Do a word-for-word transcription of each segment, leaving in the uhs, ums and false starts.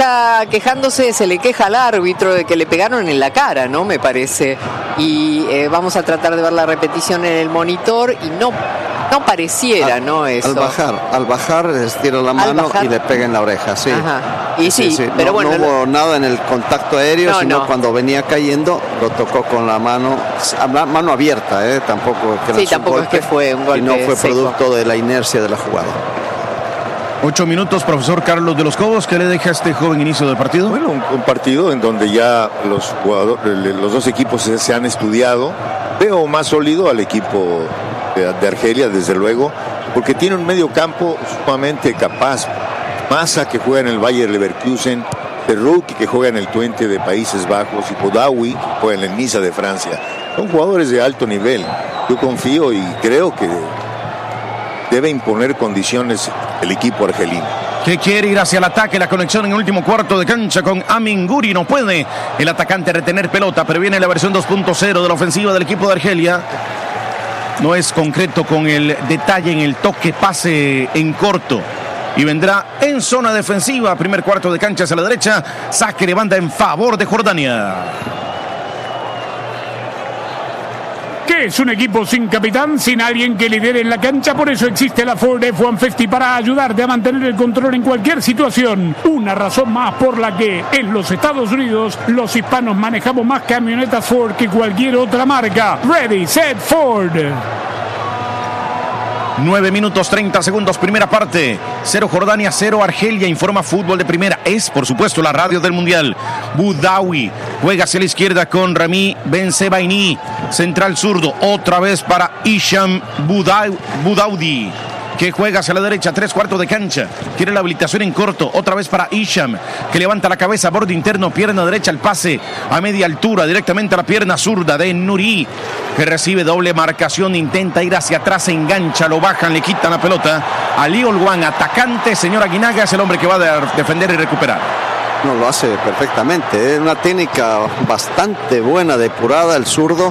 está quejándose, se le queja al árbitro de que le pegaron en la cara, ¿no? Me parece. Y eh, vamos a tratar de ver la repetición en el monitor y no, no pareciera, al, ¿no? Eso. Al bajar, al bajar estira la mano bajar, y le pega en la oreja, sí. Ajá. Y sí, sí, sí. pero no, bueno. No hubo nada en el contacto aéreo, no, sino no. cuando venía cayendo, lo tocó con la mano, mano abierta, ¿eh? Tampoco, que sí, tampoco golpe, es que fue un golpe y no fue seco. Producto de la inercia de la jugada. Ocho minutos, profesor Carlos de los Cobos, ¿qué le deja a este joven inicio del partido? Bueno, un, un partido en donde ya los jugadores, los dos equipos se, se han estudiado. Veo más sólido al equipo de, de Argelia, desde luego, porque tiene un medio campo sumamente capaz. Massa, que juega en el Bayer Leverkusen, Terruc, que juega en el Twente de Países Bajos, y Boudaoui, que juega en el Niza de Francia. Son jugadores de alto nivel. Yo confío y creo que debe imponer condiciones el equipo argelino. Que quiere ir hacia el ataque, la conexión en el último cuarto de cancha con Amin Guri, no puede el atacante retener pelota, pero viene la versión dos punto cero de la ofensiva del equipo de Argelia. No es concreto con el detalle en el toque, pase en corto. Y vendrá en zona defensiva, primer cuarto de cancha hacia la derecha, saque de banda en favor de Jordania. Que es un equipo sin capitán, sin alguien que lidere en la cancha, por eso existe la Ford F uno Festi para ayudarte a mantener el control en cualquier situación. Una razón más por la que en los Estados Unidos los hispanos manejamos más camionetas Ford que cualquier otra marca. Ready, set, Ford. nueve minutos treinta segundos, primera parte. Cero Jordania, cero Argelia. Informa Fútbol de Primera. Es, por supuesto, la radio del Mundial. Boudaoui juega hacia la izquierda con Rami Bensebaini. Central zurdo. Otra vez para Hicham Boudaoudi, que juega hacia la derecha, tres cuartos de cancha. Quiere la habilitación en corto. Otra vez para Hicham, que levanta la cabeza, borde interno, pierna derecha, el pase a media altura, directamente a la pierna zurda de Nuri, que recibe doble marcación, intenta ir hacia atrás, se engancha, lo bajan, le quitan la pelota. Ali Olwan, atacante, señor Aguinaga, es el hombre que va a defender y recuperar. No, lo hace perfectamente. Es una técnica bastante buena, depurada, el zurdo.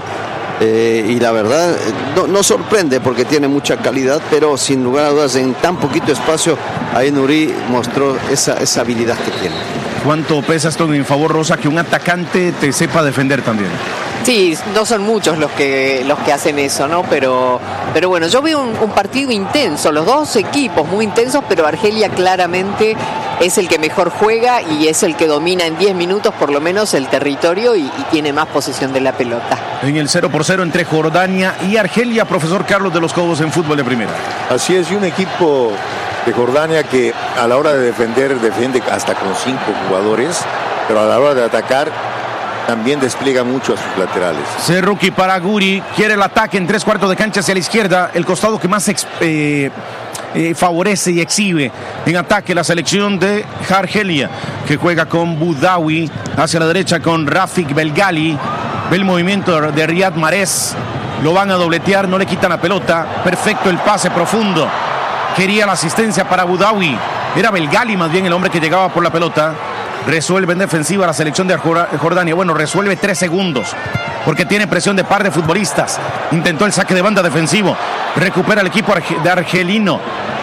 Eh, y la verdad no, no sorprende porque tiene mucha calidad, pero sin lugar a dudas en tan poquito espacio ahí Nuri mostró esa, esa habilidad que tiene. ¿Cuánto pesa esto en favor, Rosa, que un atacante te sepa defender también? Sí, no son muchos los que los que hacen eso, ¿no? Pero, pero bueno, yo veo un, un partido intenso, los dos equipos muy intensos, pero Argelia claramente es el que mejor juega y es el que domina en diez minutos por lo menos el territorio y, y tiene más posesión de la pelota. En el cero por cero entre Jordania y Argelia, profesor Carlos de los Cobos en Fútbol de Primera. Así es, y un equipo de Jordania que a la hora de defender defiende hasta con cinco jugadores, pero a la hora de atacar también despliega mucho a sus laterales. Serruki para Guri, quiere el ataque en tres cuartos de cancha hacia la izquierda, el costado que más eh, eh, favorece y exhibe en ataque la selección de Argelia, que juega con Boudaoui hacia la derecha con Rafik Belgali. Ve el movimiento de Riyad Mahrez, lo van a dobletear, no le quitan la pelota, perfecto el pase profundo, quería la asistencia para Boudaoui, era Belgali más bien el hombre que llegaba por la pelota. Resuelve en defensiva la selección de Jordania. Bueno, resuelve tres segundos porque tiene presión de par de futbolistas. Intentó el saque de banda defensivo. Recupera el equipo de argelino.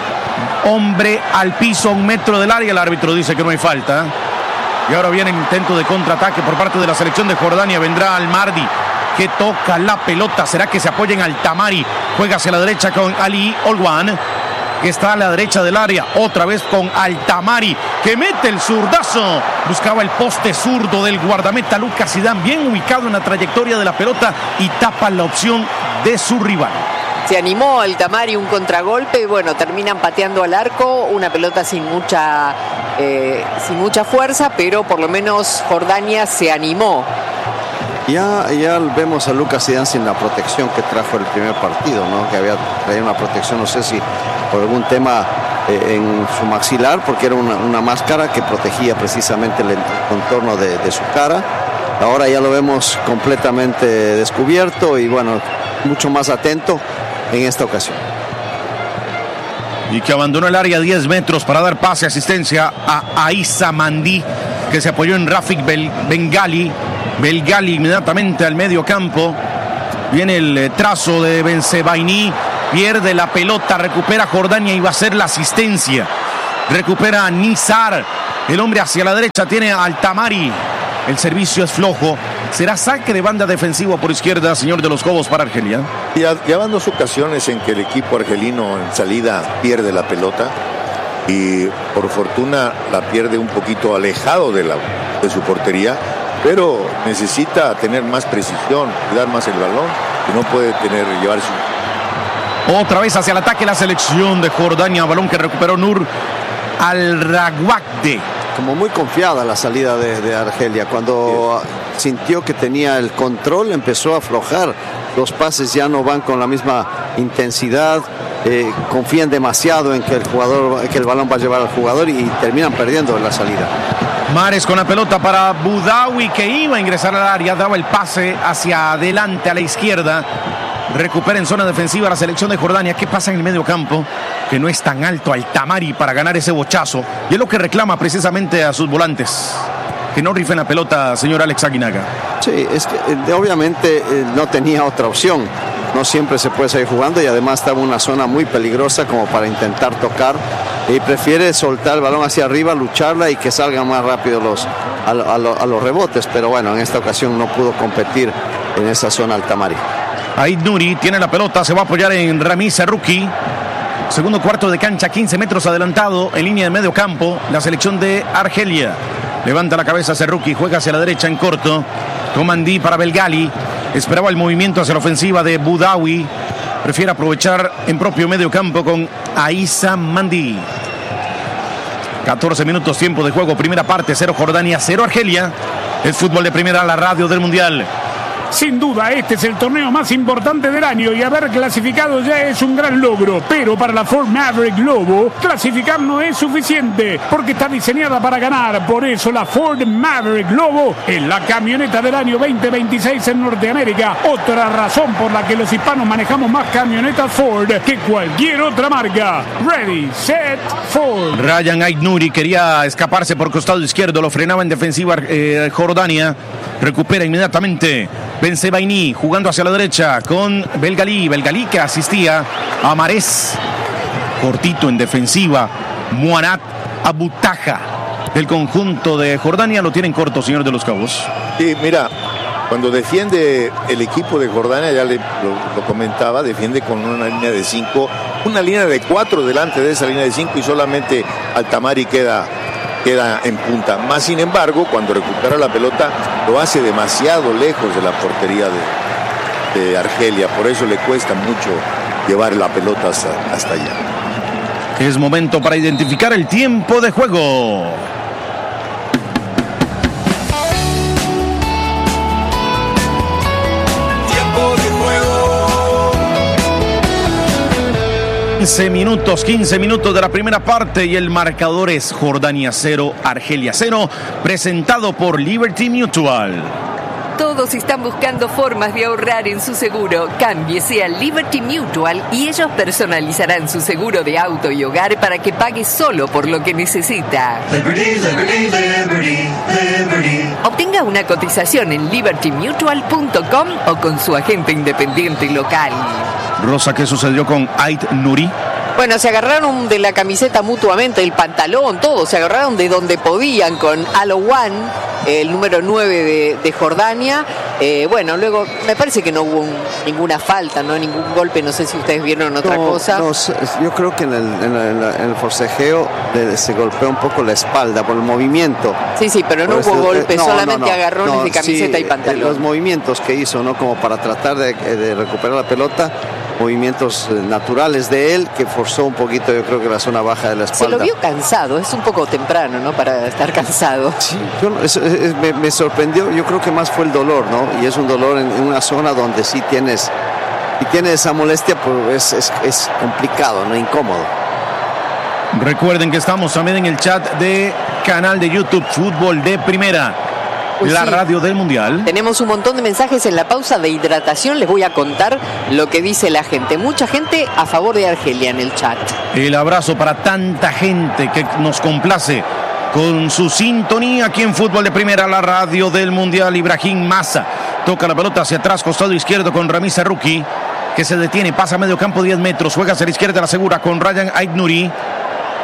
Hombre al piso, a un metro del área. El árbitro dice que no hay falta. Y ahora viene el intento de contraataque por parte de la selección de Jordania. Vendrá Al-Mardi, que toca la pelota. ¿Será que se apoya en Al-Tamari? Juega hacia la derecha con Ali Olwan, que está a la derecha del área, otra vez con Al-Tamari, que mete el zurdazo, buscaba el poste zurdo del guardameta Lucas Zidane, bien ubicado en la trayectoria de la pelota y tapa la opción de su rival. Se animó Al-Tamari, un contragolpe, y bueno, terminan pateando al arco, una pelota sin mucha, eh, sin mucha fuerza, pero por lo menos Jordania se animó. Ya, ya vemos a Lucas Zidane sin la protección que trajo el primer partido, ¿no? Que había traído una protección, no sé si por algún tema eh, en su maxilar, porque era una, una máscara que protegía precisamente el, el contorno de, de su cara. Ahora ya lo vemos completamente descubierto y bueno, mucho más atento en esta ocasión. Y que abandonó el área diez metros para dar pase, asistencia a Aissa Mandi, que se apoyó en Rafik Belgali. Belgali inmediatamente al medio campo. Viene el trazo de Bensebaini. Pierde la pelota, recupera Jordania y va a ser la asistencia. Recupera Nizar. El hombre hacia la derecha tiene a Altamari. El servicio es flojo. Será saque de banda defensivo por izquierda, señor de los Cobos, para Argelia. Ya, ya van dos ocasiones en que el equipo argelino en salida pierde la pelota y por fortuna la pierde un poquito alejado de, la, de su portería, pero necesita tener más precisión, dar más el balón y no puede tener llevar su... Otra vez hacia el ataque la selección de Jordania, balón que recuperó Nur Al-Rawagde. Como muy confiada la salida de, de Argelia. Cuando sí. sintió que tenía el control, empezó a aflojar. Los pases ya no van con la misma intensidad. Eh, confían demasiado en que el jugador, que el balón va a llevar al jugador y terminan perdiendo la salida. Mares con la pelota para Boudaoui, que iba a ingresar al área, daba el pase hacia adelante a la izquierda. Recupera en zona defensiva la selección de Jordania. ¿Qué pasa en el medio campo? Que no es tan alto Altamari para ganar ese bochazo. Y es lo que reclama precisamente a sus volantes. Que no rifen la pelota, señor Alex Aguinaga. Sí, es que eh, obviamente eh, no tenía otra opción. No siempre se puede seguir jugando y además estaba en una zona muy peligrosa como para intentar tocar. Y prefiere soltar el balón hacia arriba, lucharla y que salgan más rápido los, a, a, a los rebotes. Pero bueno, en esta ocasión no pudo competir en esa zona Altamari. Aid Nuri tiene la pelota, se va a apoyar en Ramiz Serruki. Segundo cuarto de cancha, quince metros adelantado en línea de medio campo. La selección de Argelia. Levanta la cabeza Serruki, juega hacia la derecha en corto. Comandí para Belgali. Esperaba el movimiento hacia la ofensiva de Boudaoui. Prefiere aprovechar en propio medio campo con Aissa Mandi. catorce minutos tiempo de juego, primera parte, cero Jordania, cero Argelia. Es fútbol de primera, la radio del Mundial. Sin duda, este es el torneo más importante del año y haber clasificado ya es un gran logro. Pero para la Ford Maverick Globo, clasificar no es suficiente porque está diseñada para ganar. Por eso la Ford Maverick Globo es la camioneta del año veinte veintiséis en Norteamérica. Otra razón por la que los hispanos manejamos más camionetas Ford que cualquier otra marca. Ready, set, Ford. Ryan Aid Nuri quería escaparse por costado izquierdo, lo frenaba en defensiva eh, Jordania. Recupera inmediatamente Bensebaini jugando hacia la derecha con Belgali. Belgali que asistía a Mares. Cortito en defensiva. Muanat Abutaja del conjunto de Jordania. Lo tienen corto, señor de los Cabos. Sí, mira, cuando defiende el equipo de Jordania, ya le, lo, lo comentaba, defiende con una línea de cinco, una línea de cuatro delante de esa línea de cinco y solamente Altamari queda... queda en punta. Más sin embargo, cuando recupera la pelota, lo hace demasiado lejos de la portería de, de Argelia. Por eso le cuesta mucho llevar la pelota hasta, hasta allá. Es momento para identificar el tiempo de juego. quince minutos, quince minutos de la primera parte y el marcador es Jordania cero, Argelia cero, presentado por Liberty Mutual. Todos están buscando formas de ahorrar en su seguro. Cámbiese a Liberty Mutual y ellos personalizarán su seguro de auto y hogar para que pague solo por lo que necesita. Liberty, Liberty, Liberty, Liberty. Obtenga una cotización en liberty mutual punto com o con su agente independiente local. Rosa, ¿qué sucedió con Aid Nuri? Bueno, se agarraron de la camiseta mutuamente, el pantalón, todo, se agarraron de donde podían con Alowan, el número nueve de, de Jordania. Eh, bueno, luego me parece que no hubo un, ninguna falta, no ningún golpe, no sé si ustedes vieron otra no, cosa. No, yo creo que en el, en el, en el forcejeo le, se golpeó un poco la espalda por el movimiento. Sí, sí, pero no por hubo este, golpes, no, solamente no, no, agarrones no, de camiseta sí, y pantalón. Los movimientos que hizo, ¿no? Como para tratar de, de recuperar la pelota. Movimientos naturales de él que forzó un poquito, yo creo que la zona baja de la espalda. Se lo vio cansado, es un poco temprano, ¿no? Para estar cansado. Sí, yo, es, es, me, me sorprendió, yo creo que más fue el dolor, ¿no? Y es un dolor en, en una zona donde sí tienes, si tienes esa molestia, pues es, es, es complicado, ¿no? Incómodo. Recuerden que estamos también en el chat de canal de YouTube Fútbol de Primera. Pues la sí, radio del Mundial. Tenemos un montón de mensajes en la pausa de hidratación. Les voy a contar lo que dice la gente. Mucha gente a favor de Argelia en el chat. El abrazo para tanta gente que nos complace con su sintonía aquí en Fútbol de Primera, la radio del Mundial. Ibrahim Massa toca la pelota hacia atrás, costado izquierdo con Ramiz Serruki, que se detiene, pasa a medio campo diez metros, juega hacia la izquierda, la segura con Ryan Aid Nuri.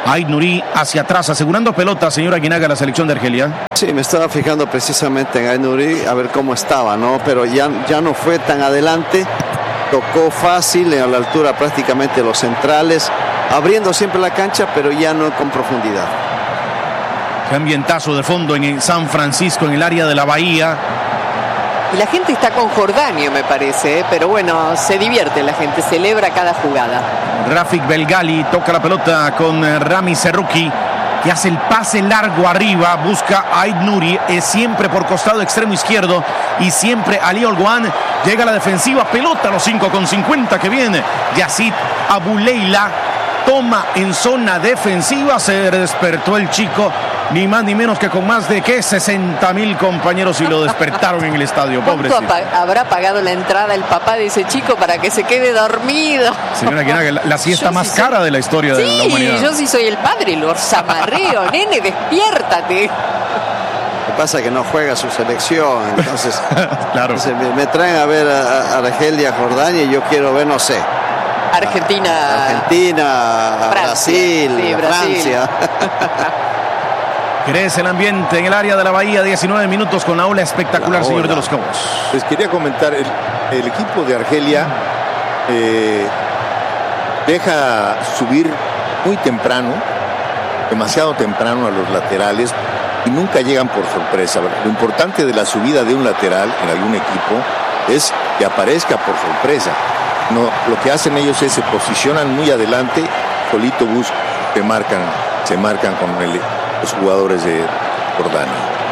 Ait Nouri hacia atrás, asegurando pelota, señor Aguinaga, la selección de Argelia. Sí, me estaba fijando precisamente en Ait Nouri a ver cómo estaba, ¿no? Pero ya, ya no fue tan adelante, tocó fácil a la altura prácticamente de los centrales, abriendo siempre la cancha, pero ya no con profundidad. Qué ambientazo de fondo en San Francisco, en el área de la Bahía. Y la gente está con Jordania, me parece, ¿eh? Pero bueno, se divierte la gente, celebra cada jugada. Rafik Belgali toca la pelota con Rami Serruki, que hace el pase largo arriba, busca a Ait Nouri, es siempre por costado extremo izquierdo y siempre Ali Olguan. Llega a la defensiva, pelota a los cinco con cincuenta que viene. Yacid Abuleila toma en zona defensiva, se despertó el chico, ni más ni menos que con más de que sesenta mil compañeros y lo despertaron en el estadio, ¿Cuánto pobrecito. habrá pagado la entrada el papá de ese chico para que se quede dormido? Señora Aguinaga, la, la siesta Yo más sí cara soy... de la historia sí, de la humanidad. Sí, yo sí soy el padre, lo zamarreo. Nene, despiértate. Lo que pasa es que no juega su selección, entonces, claro. entonces me, me traen a ver a, a Argelia, Jordania, y yo quiero ver, no sé, Argentina. Argentina, Francia. Brasil, Sí, Brasil. Francia. Crece el ambiente en el área de la Bahía, diecinueve minutos con la ola espectacular, La señor ola. de los Cobos. Les quería comentar, el, el equipo de Argelia eh, deja subir muy temprano, demasiado temprano a los laterales y nunca llegan por sorpresa. Lo importante de la subida de un lateral en algún equipo es que aparezca por sorpresa. No, lo que hacen ellos es se posicionan muy adelante, solito bus, se marcan, se marcan con el, los jugadores de Jordania.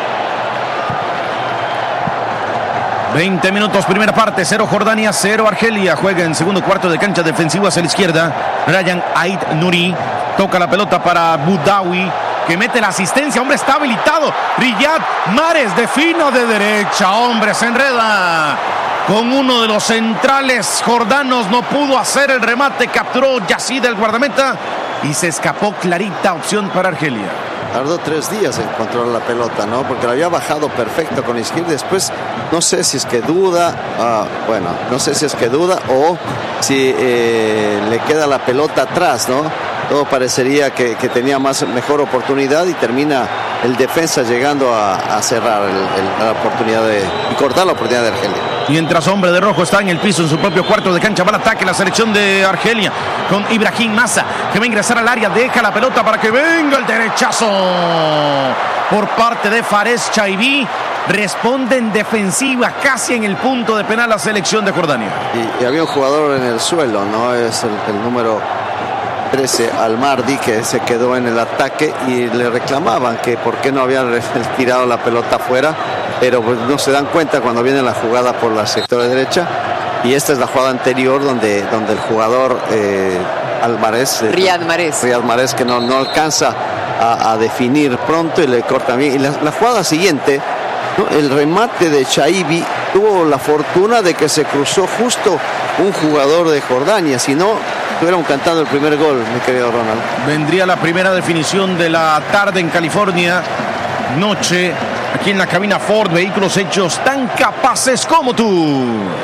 veinte minutos, primera parte, cero Jordania, cero Argelia. Juega en segundo cuarto de cancha defensivo hacia la izquierda. Ryan Ait Nouri toca la pelota para Boudaoui, que mete la asistencia. Hombre, está habilitado. Riyad Mahrez defino de derecha. Hombre, se enreda con uno de los centrales jordanos. No pudo hacer el remate. Capturó Yacid, el guardameta, y se escapó clarita. Opción para Argelia. Tardó tres días en controlar la pelota, ¿no? Porque la había bajado perfecto con la izquierda. Después, no sé si es que duda, ah, bueno, no sé si es que duda o si eh, le queda la pelota atrás, ¿no? Todo parecería que, que tenía más, mejor oportunidad y termina el defensa llegando a, a cerrar el, el, la oportunidad de, y cortar la oportunidad de Argelia. Mientras hombre de rojo está en el piso en su propio cuarto de cancha, va al ataque la selección de Argelia con Ibrahim Massa, que va a ingresar al área, deja la pelota para que venga el derechazo por parte de Fares Chaibi. Responde en defensiva, casi en el punto de penal la selección de Jordania. Y, y había un jugador en el suelo, ¿no? Es el, el número trece, Almardi, que se quedó en el ataque y le reclamaban que por qué no habían tirado la pelota afuera, pero pues no se dan cuenta cuando viene la jugada por la sector de derecha. Y esta es la jugada anterior donde, donde el jugador eh, Almarez, eh, Riyad Mahrez. Riyad Mahrez, que no, no alcanza a, a definir pronto y le corta bien. Y la, la jugada siguiente, ¿no? El remate de Chaibi tuvo la fortuna de que se cruzó justo un jugador de Jordania, si no estuvieron cantando el primer gol, mi querido Ronald. Vendría la primera definición de la tarde en California. Noche, aquí en la cabina Ford, vehículos hechos tan capaces como tú.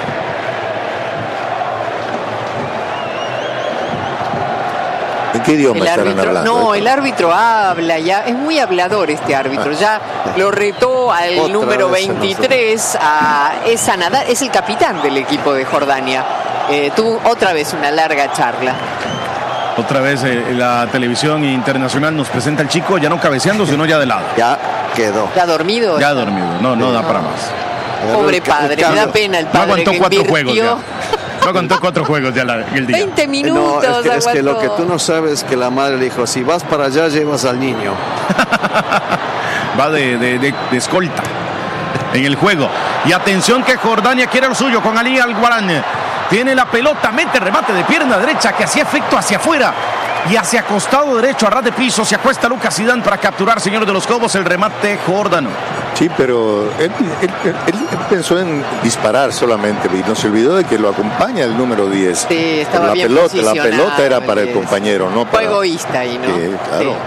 ¿En qué idioma El estarán árbitro, hablando? no, el árbitro habla ya, es muy hablador este árbitro, ya lo retó al Otra número vez se nos- veintitrés, a esa Nadal, es el capitán del equipo de Jordania. Eh, tuvo otra vez una larga charla. Otra vez eh, la televisión internacional nos presenta al chico ya no cabeceando, sino ya de lado. Ya quedó. ¿Ya dormido? Ya dormido, no, no da para más. Pobre El ca- el padre, me cambio. da pena el No padre aguantó que cuatro juegos invirtió ya. No aguantó cuatro juegos ya la- el día. veinte Eh, No, minutos. es que, es que lo que aguantó. tú no sabes es que la madre le dijo, si vas para allá llevas al niño. Va de, de, de- de escolta en el juego. Y atención que Jordania quiere lo suyo con Ali Al-Guarán. Tiene la pelota, mete remate de pierna derecha que hacía efecto hacia afuera y hacia costado derecho a ras de piso. Se acuesta Lucas Zidane para capturar, señor de los Cobos, el remate jordano. Sí, pero él, él- él- él pensó en disparar solamente y no se olvidó de que lo acompaña el número diez. Sí, estaba la bien pelota, la posicionado, pelota era para el es- compañero, no Fue para. egoísta ahí, ¿no? Sí, claro. Sí.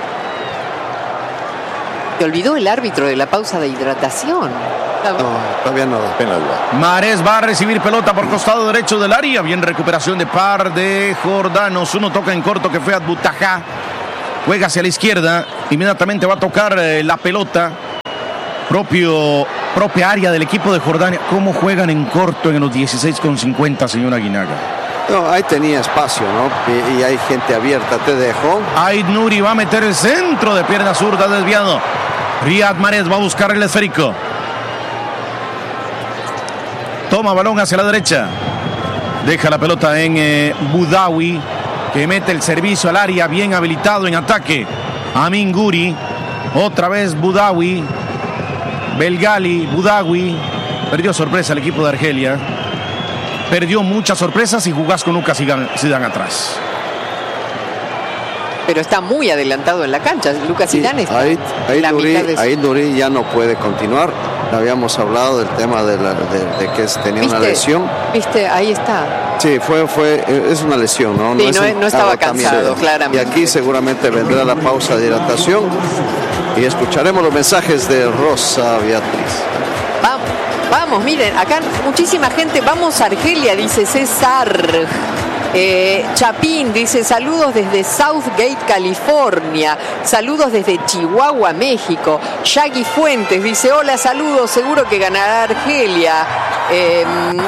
Te olvidó el árbitro de la pausa de hidratación. No, todavía no da. Apenas va. Mahrez va a recibir pelota por costado derecho del área. Bien recuperación de par de jordanos. Uno toca en corto que fue Abutaja. juega hacia la izquierda, inmediatamente va a tocar eh, la pelota, propio, propia área del equipo de Jordania. ¿Cómo juegan en corto en los dieciséis con cincuenta, señor Aguinaga? No, ahí tenía espacio, ¿no? Y, y hay gente abierta, te dejo. Ait Nouri va a meter el centro de pierna zurda desviado. Riyad Mahrez va a buscar el esférico. Toma balón hacia la derecha. Deja la pelota en eh, Boudaoui, que mete el servicio al área, bien habilitado en ataque. Amin Guri. Otra vez Boudaoui. Belgali, Boudaoui. Perdió sorpresa el equipo de Argelia. Perdió muchas sorpresas y jugás con Lucas Zidane atrás. Pero está muy adelantado en la cancha. Lucas Sí, Zidane está ahí, ahí, la Nouri, mitad de su- ahí Nouri ya no puede continuar. Habíamos hablado del tema de, la, de, de que tenía una ¿Viste? lesión. ¿Viste? Ahí está. Sí, fue, fue, es una lesión, ¿no? Sí, es no un es- no estaba agotamiento. cansado, claramente. Y aquí seguramente vendrá la pausa de hidratación y escucharemos los mensajes de Rosa Beatriz. Vamos, vamos, miren, acá muchísima gente. Vamos a Argelia, dice César. Eh, Chapín dice saludos desde Southgate, California. Saludos desde Chihuahua, México. Shaggy Fuentes dice hola, saludos, seguro que ganará Argelia. Eh,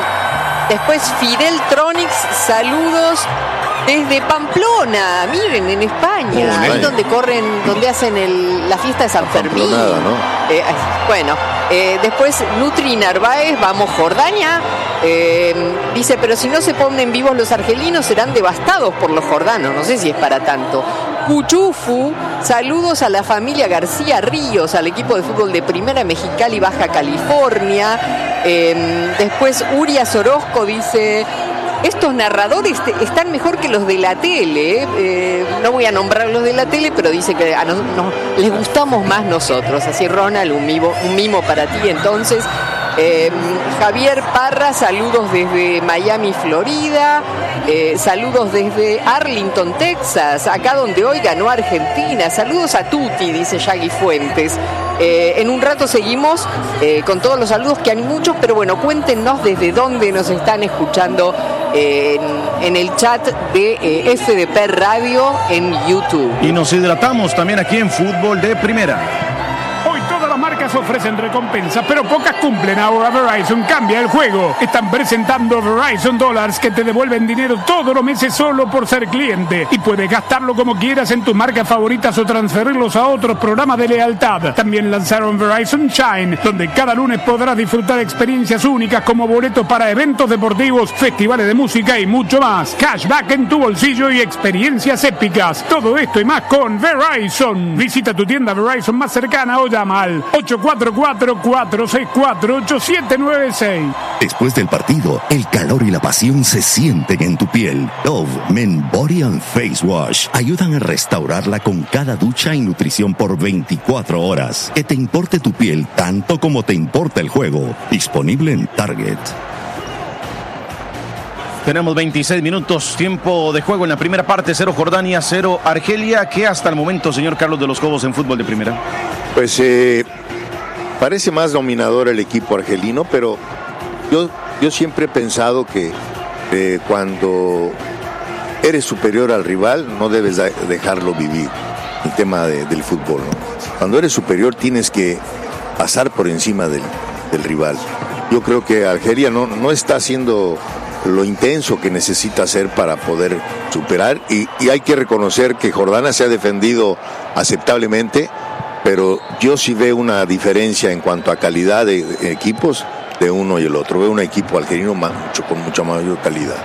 después Fidel Tronix, saludos desde Pamplona, miren, en España, Oh, ahí vaya. donde corren, donde hacen el- la fiesta de San Fermín. Pamplonada, ¿no? Eh, bueno, eh, después Nutri Narváez, vamos Jordania. Eh, dice, pero si no se ponen vivos los argelinos serán devastados por los jordanos. No sé si es para tanto. Cuchufu, saludos a la familia García Ríos, al equipo de fútbol de Primera Mexicali, Baja California. Eh, después Urias Orozco dice... Estos narradores te- están mejor que los de la tele. ¿eh? Eh, no voy a nombrar los de la tele, pero dice que a nos, nos- les gustamos más nosotros. Así, Ronald, un mimo, un mimo para ti entonces. Eh, Javier Parra, saludos desde Miami, Florida. Eh, saludos desde Arlington, Texas, acá donde hoy ganó Argentina. Saludos a Tuti, dice Shaggy Fuentes. Eh, en un rato seguimos eh, con todos los saludos, que hay muchos, pero bueno, cuéntenos desde dónde nos están escuchando eh, en, en el chat de eh, F D P Radio en YouTube. Y nos hidratamos también aquí en Fútbol de Primera. Hoy todas las marcas ofrecen recompensas, pero pocas cumplen. Ahora Verizon cambia el juego. Están presentando Verizon Dollars que te devuelven dinero todos los meses solo por ser cliente. Y puedes gastarlo como quieras en tus marcas favoritas o transferirlos a otros programas de lealtad. También lanzaron Verizon Shine, donde cada lunes podrás disfrutar experiencias únicas como boletos para eventos deportivos, festivales de música y mucho más. Cashback en tu bolsillo y experiencias épicas. Todo esto y más con Verizon. Visita tu tienda Verizon más cercana o llama al ocho cuatro cuatro, cuatro seis cuatro, ocho siete nueve seis. Después del partido, el calor y la pasión se sienten en tu piel. Dove Men Body and Face Wash ayudan a restaurarla con cada ducha y nutrición por veinticuatro horas. Que te importe tu piel tanto como te importa el juego. Disponible en Target. Tenemos veintiséis minutos, tiempo de juego en la primera parte, cero Jordania, cero Argelia. ¿Qué hasta el momento, señor Carlos de los Cobos, en Fútbol de Primera? Pues eh, parece más dominador el equipo argelino, pero yo, yo siempre he pensado que eh, cuando eres superior al rival no debes da- dejarlo vivir, el tema de- del fútbol, ¿no? Cuando eres superior tienes que pasar por encima del, del rival. Yo creo que Argelia no, no está haciendo lo intenso que necesita hacer para poder superar, y, y hay que reconocer que Jordania se ha defendido aceptablemente, pero yo sí veo una diferencia en cuanto a calidad de, de equipos de uno y el otro. Veo un equipo argelino más, mucho, con mucha mayor calidad.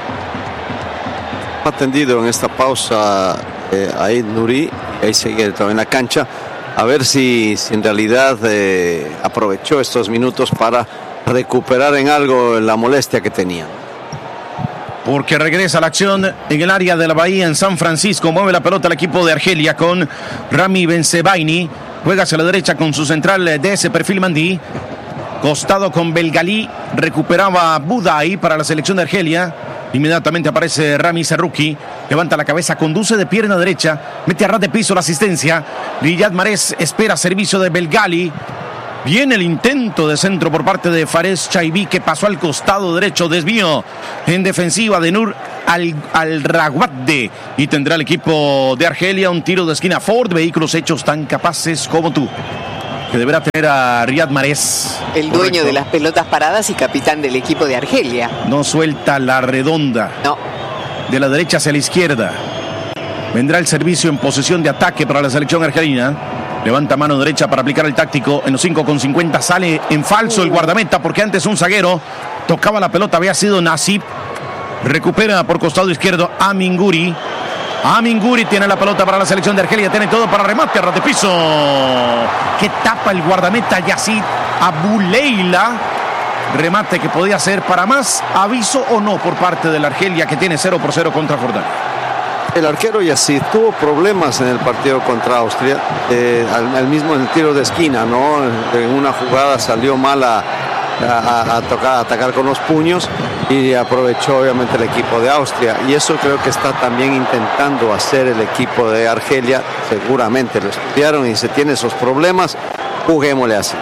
Atendido en esta pausa eh, Ait Nouri, ahí sigue todavía en la cancha, a ver si, si en realidad eh, aprovechó estos minutos para recuperar en algo la molestia que tenía. Porque regresa la acción en el área de la Bahía en San Francisco. Mueve la pelota el equipo de Argelia con Rami Bensebaini. Juega hacia la derecha con su central de ese perfil Mandí. Costado con Belgalí. Recuperaba Boudaoui para la selección de Argelia. Inmediatamente aparece Rami Serrouki. Levanta la cabeza, conduce de pierna derecha. Mete a ras de piso la asistencia. Riyad Mahrez espera servicio de Belgali. Viene el intento de centro por parte de Fares Chaibi, que pasó al costado derecho, desvío en defensiva de Nur al, al Raguadde. Y tendrá el equipo de Argelia un tiro de esquina. Ford, vehículos hechos tan capaces como tú. Que deberá tener a Riyad Mahrez. El dueño Correcto. de las pelotas paradas y capitán del equipo de Argelia. No suelta la redonda. No. De la derecha hacia la izquierda. Vendrá el servicio en posesión de ataque para la selección argelina. Levanta mano derecha para aplicar el táctico. En los cinco con cincuenta sale en falso el guardameta porque antes un zaguero tocaba la pelota. Había sido Nasib. Recupera por costado izquierdo Amin Guri. Amin Guri tiene la pelota para la selección de Argelia. Tiene todo para remate a ras de piso. Que tapa el guardameta Yacid Abouleila. Remate que podía ser para más. Aviso o no por parte de la Argelia que tiene cero por cero contra Jordania. El arquero Yacid tuvo problemas en el partido contra Austria. Eh, al, al mismo en el tiro de esquina, ¿no? En una jugada salió mal a, a, a, tocar, a atacar con los puños. Y aprovechó obviamente el equipo de Austria. Y eso creo que está también intentando hacer el equipo de Argelia. Seguramente lo estudiaron y se tiene esos problemas. Juguémosle así.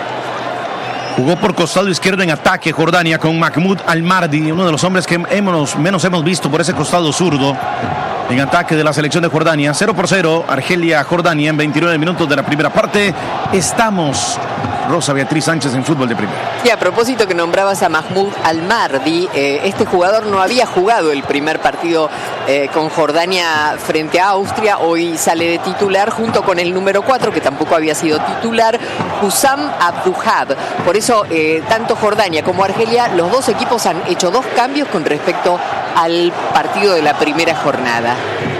Jugó por costado izquierdo en ataque Jordania con Mahmoud Al-Mardi, uno de los hombres que hemos, menos hemos visto por ese costado zurdo. En ataque de la selección de Jordania. cero por cero, Argelia-Jordania en veintinueve minutos de la primera parte. Estamos... Rosa Beatriz Sánchez en Fútbol de Primera. Y a propósito que nombrabas a Mahmoud Al-Mardi, eh, este jugador no había jugado el primer partido eh, con Jordania frente a Austria. Hoy sale de titular junto con el número cuatro, que tampoco había sido titular, Hussam Abduhab. Por eso, eh, tanto Jordania como Argelia, los dos equipos han hecho dos cambios con respecto al partido de la primera jornada.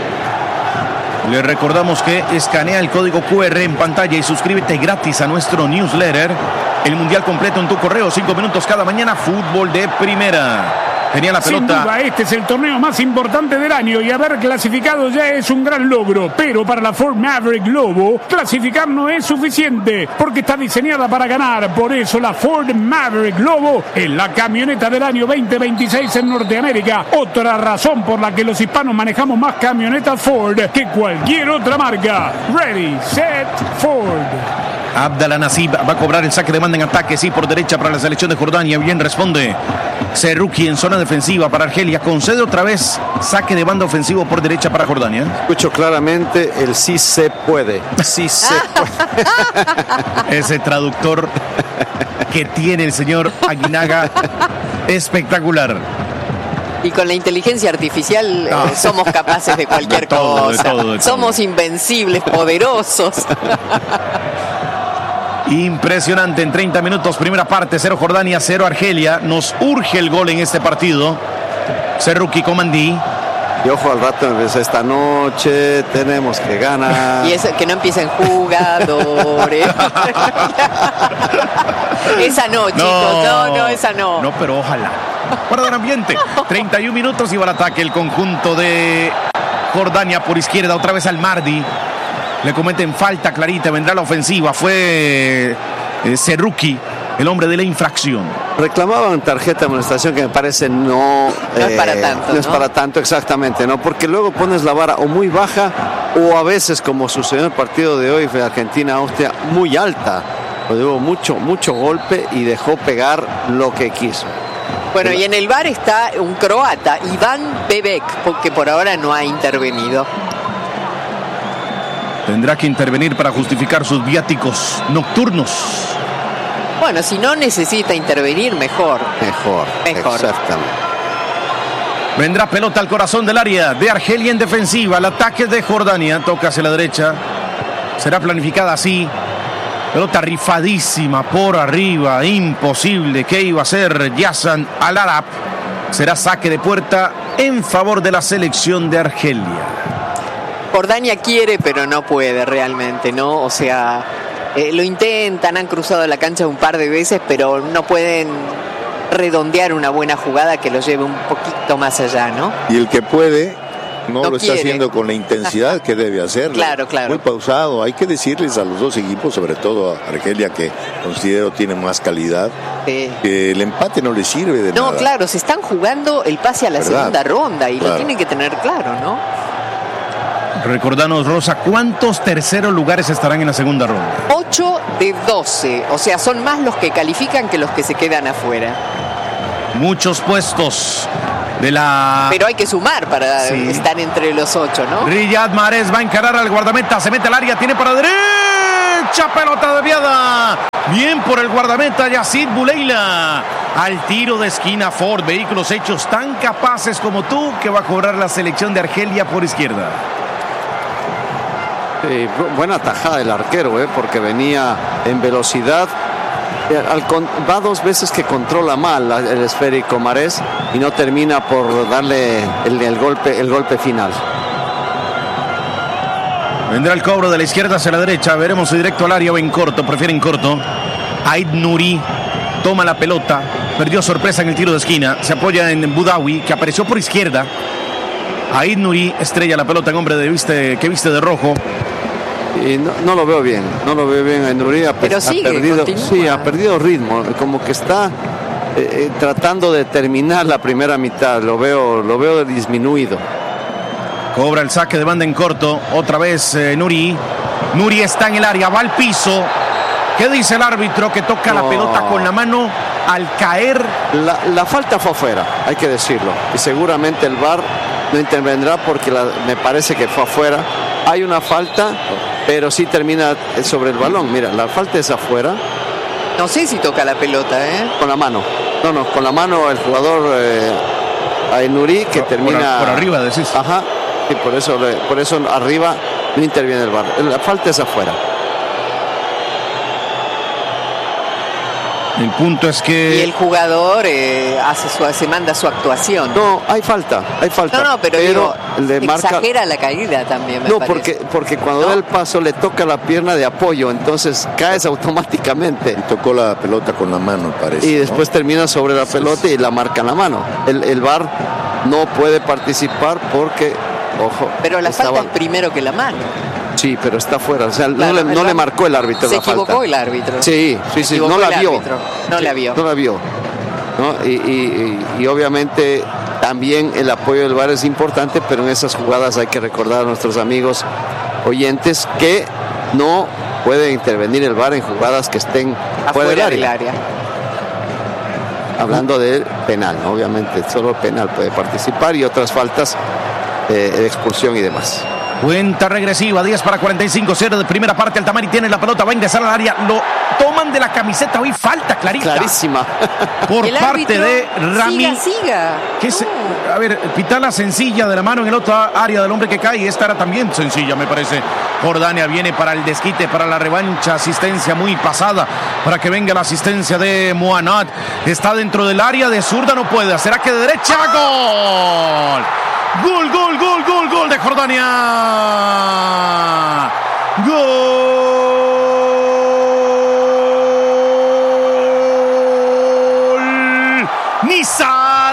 Le recordamos que escanea el código cu erre en pantalla y suscríbete gratis a nuestro newsletter. El mundial completo en tu correo, cinco minutos cada mañana, Fútbol de Primera. Tenía la pelota. Sin duda, este es el torneo más importante del año y haber clasificado ya es un gran logro. Pero para la Ford Maverick Globo, clasificar no es suficiente porque está diseñada para ganar. Por eso la Ford Maverick Globo es la camioneta del año veinte veintiséis en Norteamérica. Otra razón por la que los hispanos manejamos más camionetas Ford que cualquier otra marca. Ready, set, Ford. Abdallah Nasib va a cobrar el saque de banda en ataque, sí, por derecha para la selección de Jordania. Bien responde Serruki en zona defensiva para Argelia. Concede otra vez saque de banda ofensivo por derecha para Jordania. Escucho claramente el sí se puede. Sí se puede. Ese traductor que tiene el señor Aguinaga, espectacular. Y con la inteligencia artificial eh, no. somos capaces de cualquier de todo, cosa. De todo, de todo. Somos invencibles, poderosos. Impresionante en treinta minutos, primera parte, cero Jordania, cero Argelia. Nos urge el gol en este partido. Serruki Comandí. Y ojo al rato, esta noche tenemos que ganar. Y eso, que no empiecen jugadores. Esa no, chicos, no, no, no, esa no. No, pero ojalá. Para dar ambiente, treinta y un minutos y va al ataque el conjunto de Jordania por izquierda, otra vez Al-Mardi. Le cometen falta clarita, vendrá la ofensiva. Fue eh, Serruki, el hombre de la infracción. Reclamaban tarjeta de amonestación que me parece no... No eh, es para tanto, No, ¿no? es para tanto, exactamente, ¿no? Porque luego pones la vara o muy baja o a veces, como sucedió en el partido de hoy, fue Argentina-Austria, muy alta. Pues hubo mucho, mucho golpe y dejó pegar lo que quiso. Bueno, y en el V A R está un croata, Iván Bebek, porque por ahora no ha intervenido. Tendrá que intervenir para justificar sus viáticos nocturnos. Bueno, si no necesita intervenir, mejor. Mejor, mejor. Exactamente. Vendrá pelota al corazón del área de Argelia en defensiva. El ataque de Jordania toca hacia la derecha. Será planificada así. Pelota rifadísima por arriba. Imposible. ¿Qué iba a hacer Yassan Al-Arab? Será saque de puerta en favor de la selección de Argelia. Jordania quiere, pero no puede realmente, ¿no? O sea, eh, lo intentan, han cruzado la cancha un par de veces, pero no pueden redondear una buena jugada que lo lleve un poquito más allá, ¿no? Y el que puede, no, no lo quiere. Está haciendo con la intensidad que debe hacerlo. Claro, claro. Muy pausado. Hay que decirles a los dos equipos, sobre todo a Argelia, que considero tiene más calidad, sí. que el empate no le sirve de no, nada. No, claro, se están jugando el pase a la ¿verdad? Segunda ronda y claro. Lo tienen que tener claro, ¿no? Recordanos, Rosa, ¿cuántos terceros lugares estarán en la segunda ronda? ocho de doce, o sea, son más los que califican que los que se quedan afuera. Muchos puestos de la... Pero hay que sumar para Sí. estar entre los ocho, ¿no? Riyad Mahrez va a encarar al guardameta, se mete al área, tiene para derecha, pelota desviada. Bien por el guardameta Yacine Bouleila. Al tiro de esquina Ford, vehículos hechos tan capaces como tú, que va a cobrar la selección de Argelia por izquierda. Sí, bu- buena tajada del arquero, eh, porque venía en velocidad. Eh, al con- va dos veces que controla mal la- el esférico Mahrez y no termina por darle el, el golpe, el golpe final. Vendrá el cobro de la izquierda hacia la derecha. Veremos si directo al área o en corto. Prefiere en corto. Aid Nouri toma la pelota. Perdió sorpresa en el tiro de esquina. Se apoya en Boudaoui, que apareció por izquierda. Aid Nouri estrella la pelota en hombre de viste, que viste de rojo. Y no, no lo veo bien, no lo veo bien a Nouri. Ha, Pero ha sigue, perdido, continúa. sí, ha perdido ritmo, como que está eh, eh, tratando de terminar la primera mitad. Lo veo, lo veo disminuido. Cobra el saque de banda en corto. Otra vez eh, Nouri. Nouri está en el área, va al piso. ¿Qué dice el árbitro? Que toca la No. pelota con la mano al caer. La, la falta fue afuera, hay que decirlo. Y seguramente el V A R no intervendrá porque la- me parece que fue afuera. Hay una falta, pero sí termina sobre el balón. Mira, la falta es afuera. No sé si toca la pelota, ¿eh? Con la mano. No, no, con la mano el jugador eh, Ainuri que Por- termina. por arriba, decís. Ajá. Y por eso, le- por eso arriba no interviene el V A R. La falta es afuera. El punto es que... Y el jugador eh, hace su, se manda su actuación. No, hay falta, hay falta. No, no, pero, digo, le marca. exagera la caída también, me No, parece. porque, porque cuando da el paso le toca la pierna de apoyo, entonces caes automáticamente. Y tocó la pelota con la mano, parece. Y ¿no? después termina sobre la pelota y la marca en la mano. El, el V A R no puede participar porque, ojo. Pero la estaba- falta es primero que la mano. Sí, pero está fuera. O sea, no Claro, le, el no V A R le marcó el árbitro Se la falta. equivocó el árbitro. Sí, sí, Se sí, equivocó no la el vio. árbitro. No Sí, la vio. No la vio. ¿No? Y, y- y- y obviamente también el apoyo del V A R es importante, pero en esas jugadas hay que recordar a nuestros amigos oyentes que no puede intervenir el V A R en jugadas que estén fuera del Afuera del área. área. Hablando de penal, ¿no? Obviamente solo penal puede participar y otras faltas eh, de expulsión y demás. Cuenta regresiva, diez para cuarenta y cinco, cero de primera parte. Altamari tiene la pelota, va a ingresar al área. Lo toman de la camiseta. Hoy falta clarita. Clarísima. Por El parte árbitro, de Rami. Siga, siga. Que es, No. a ver, pitala sencilla de la mano en el otro área del hombre que cae. Esta era también sencilla, me parece. Jordania viene para el desquite, para la revancha. Asistencia muy pasada para que venga la asistencia de Moanat. Está dentro del área de zurda, no puede. ¿Será que de derecha? ¡Gol! Gol, gol, gol, gol, gol de Jordania. Gol. Nizar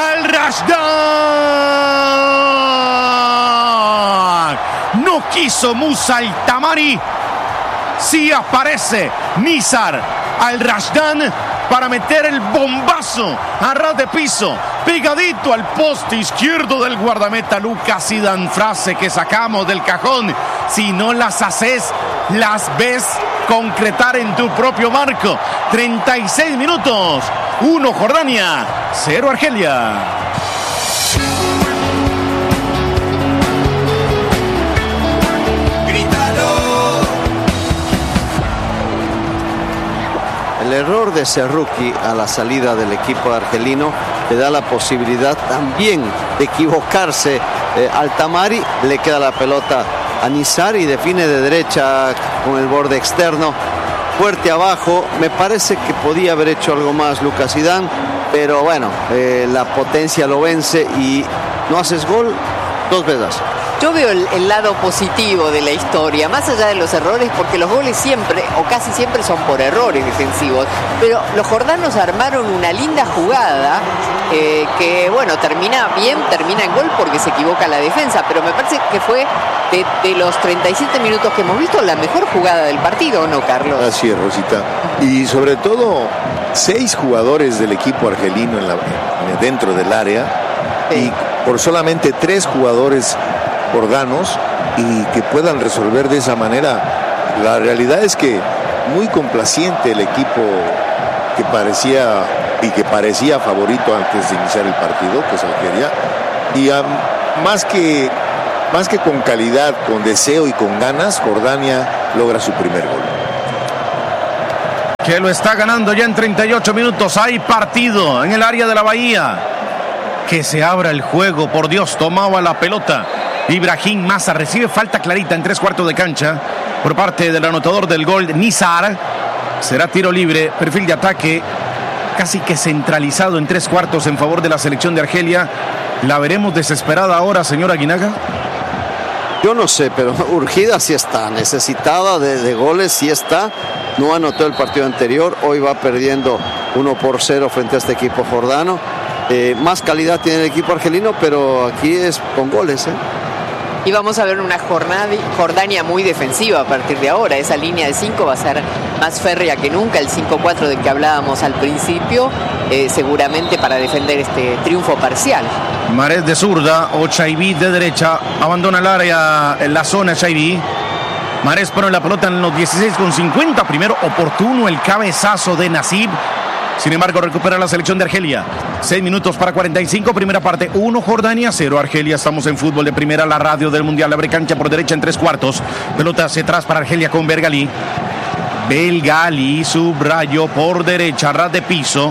Al-Rashdan. No quiso Musa Altamari. Sí aparece Nizar Al-Rashdan para meter el bombazo a ras de piso, pegadito al poste izquierdo del guardameta Lucas Zidane. Frase que sacamos del cajón: si no las haces, las ves concretar en tu propio marco. treinta y seis minutos, uno Jordania, cero Argelia. El error de Serruki a la salida del equipo argelino le da la posibilidad también de equivocarse. Eh, Altamari le queda la pelota a Nizar y define de derecha con el borde externo. Fuerte abajo, me parece que podía haber hecho algo más Lucas Zidane, pero bueno, eh, la potencia lo vence y no haces gol, dos veces. Yo veo el, el lado positivo de la historia, más allá de los errores, porque los goles siempre, o casi siempre, son por errores defensivos. Pero los jordanos armaron una linda jugada eh, que, bueno, termina bien, termina en gol porque se equivoca la defensa. Pero me parece que fue de, de los treinta y siete minutos que hemos visto la mejor jugada del partido, ¿o no, Carlos? Así es, Rosita. Y sobre todo, seis jugadores del equipo argelino en la, dentro del área Sí. y por solamente tres jugadores jordanos y que puedan resolver de esa manera. La realidad es que muy complaciente el equipo que parecía y que parecía favorito antes de iniciar el partido, que es Algeria. Y um, más que más que con calidad, con deseo y con ganas, Jordania logra su primer gol. Que lo está ganando ya en treinta y ocho minutos. Hay partido en el área de la Bahía. Que se abra el juego, por Dios. Tomaba la pelota Ibrahim Massa, recibe falta clarita en tres cuartos de cancha por parte del anotador del gol, Nizar. Será tiro libre, perfil de ataque casi que centralizado en tres cuartos en favor de la selección de Argelia. ¿La veremos desesperada ahora, señor Aguinaga? Yo no sé, pero urgida sí está, necesitada de, de goles sí está. No anotó el partido anterior, hoy va perdiendo uno por cero frente a este equipo jordano. Eh, más calidad tiene el equipo argelino, pero aquí es con goles, ¿eh? Y vamos a ver una jornada, Jordania muy defensiva a partir de ahora. Esa línea de cinco va a ser más férrea que nunca, el cinco cuatro del que hablábamos al principio, eh, seguramente para defender este triunfo parcial. Marés de zurda o Chaibi de derecha, abandona el área, en la zona Chaibi. Marés pone la pelota en los dieciséis con cincuenta, primero oportuno el cabezazo de Nasib. Sin embargo, recupera la selección de Argelia. seis minutos para cuarenta y cinco, primera parte. uno Jordania, cero Argelia. Estamos en fútbol de primera, la radio del Mundial. Abre cancha por derecha en tres cuartos. Pelota hacia atrás para Argelia con Belgali. Belgali, subrayo por derecha, ras de piso.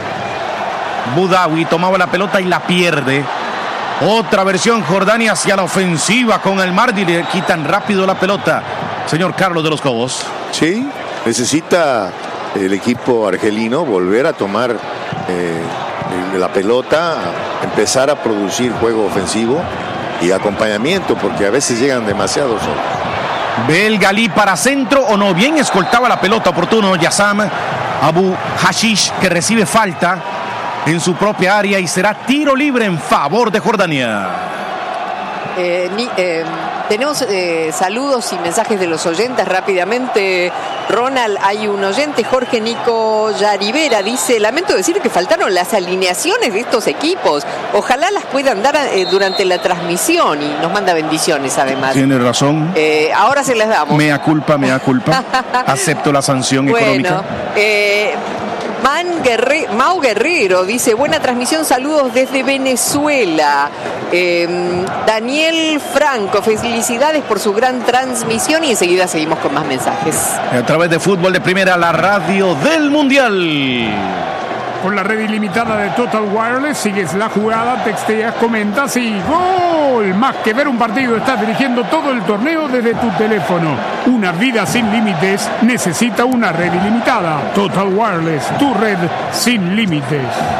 Boudaoui tomaba la pelota y la pierde. Otra versión, Jordania hacia la ofensiva con el Mardi. Le quitan rápido la pelota. Señor Carlos de los Cobos. Sí, necesita el equipo argelino volver a tomar eh, la pelota, empezar a producir juego ofensivo y acompañamiento, porque a veces llegan demasiado solos. Belgali para centro o no, bien escoltaba la pelota, oportuno Yassam Abu Hashish, que recibe falta en su propia área y será tiro libre en favor de Jordania. Eh, ni, eh, tenemos eh, saludos y mensajes de los oyentes rápidamente. Ronald, hay un oyente, Jorge Nico Yarivera, dice: lamento decir que faltaron las alineaciones de estos equipos. Ojalá las puedan dar eh, durante la transmisión, y nos manda bendiciones además. Tiene razón. Eh, ahora se las damos. Mea culpa, mea culpa. Acepto la sanción bueno, económica. Eh, Man Guerre- Mau Guerrero dice: buena transmisión, saludos desde Venezuela. Eh, Daniel Franco, felicidades por su gran transmisión, y enseguida seguimos con más mensajes. A través de fútbol de primera, la radio del Mundial. Con la red ilimitada de Total Wireless, sigues la jugada, texteas, comentas y ¡gol! Más que ver un partido, estás dirigiendo todo el torneo desde tu teléfono. Una vida sin límites necesita una red ilimitada. Total Wireless, tu red sin límites.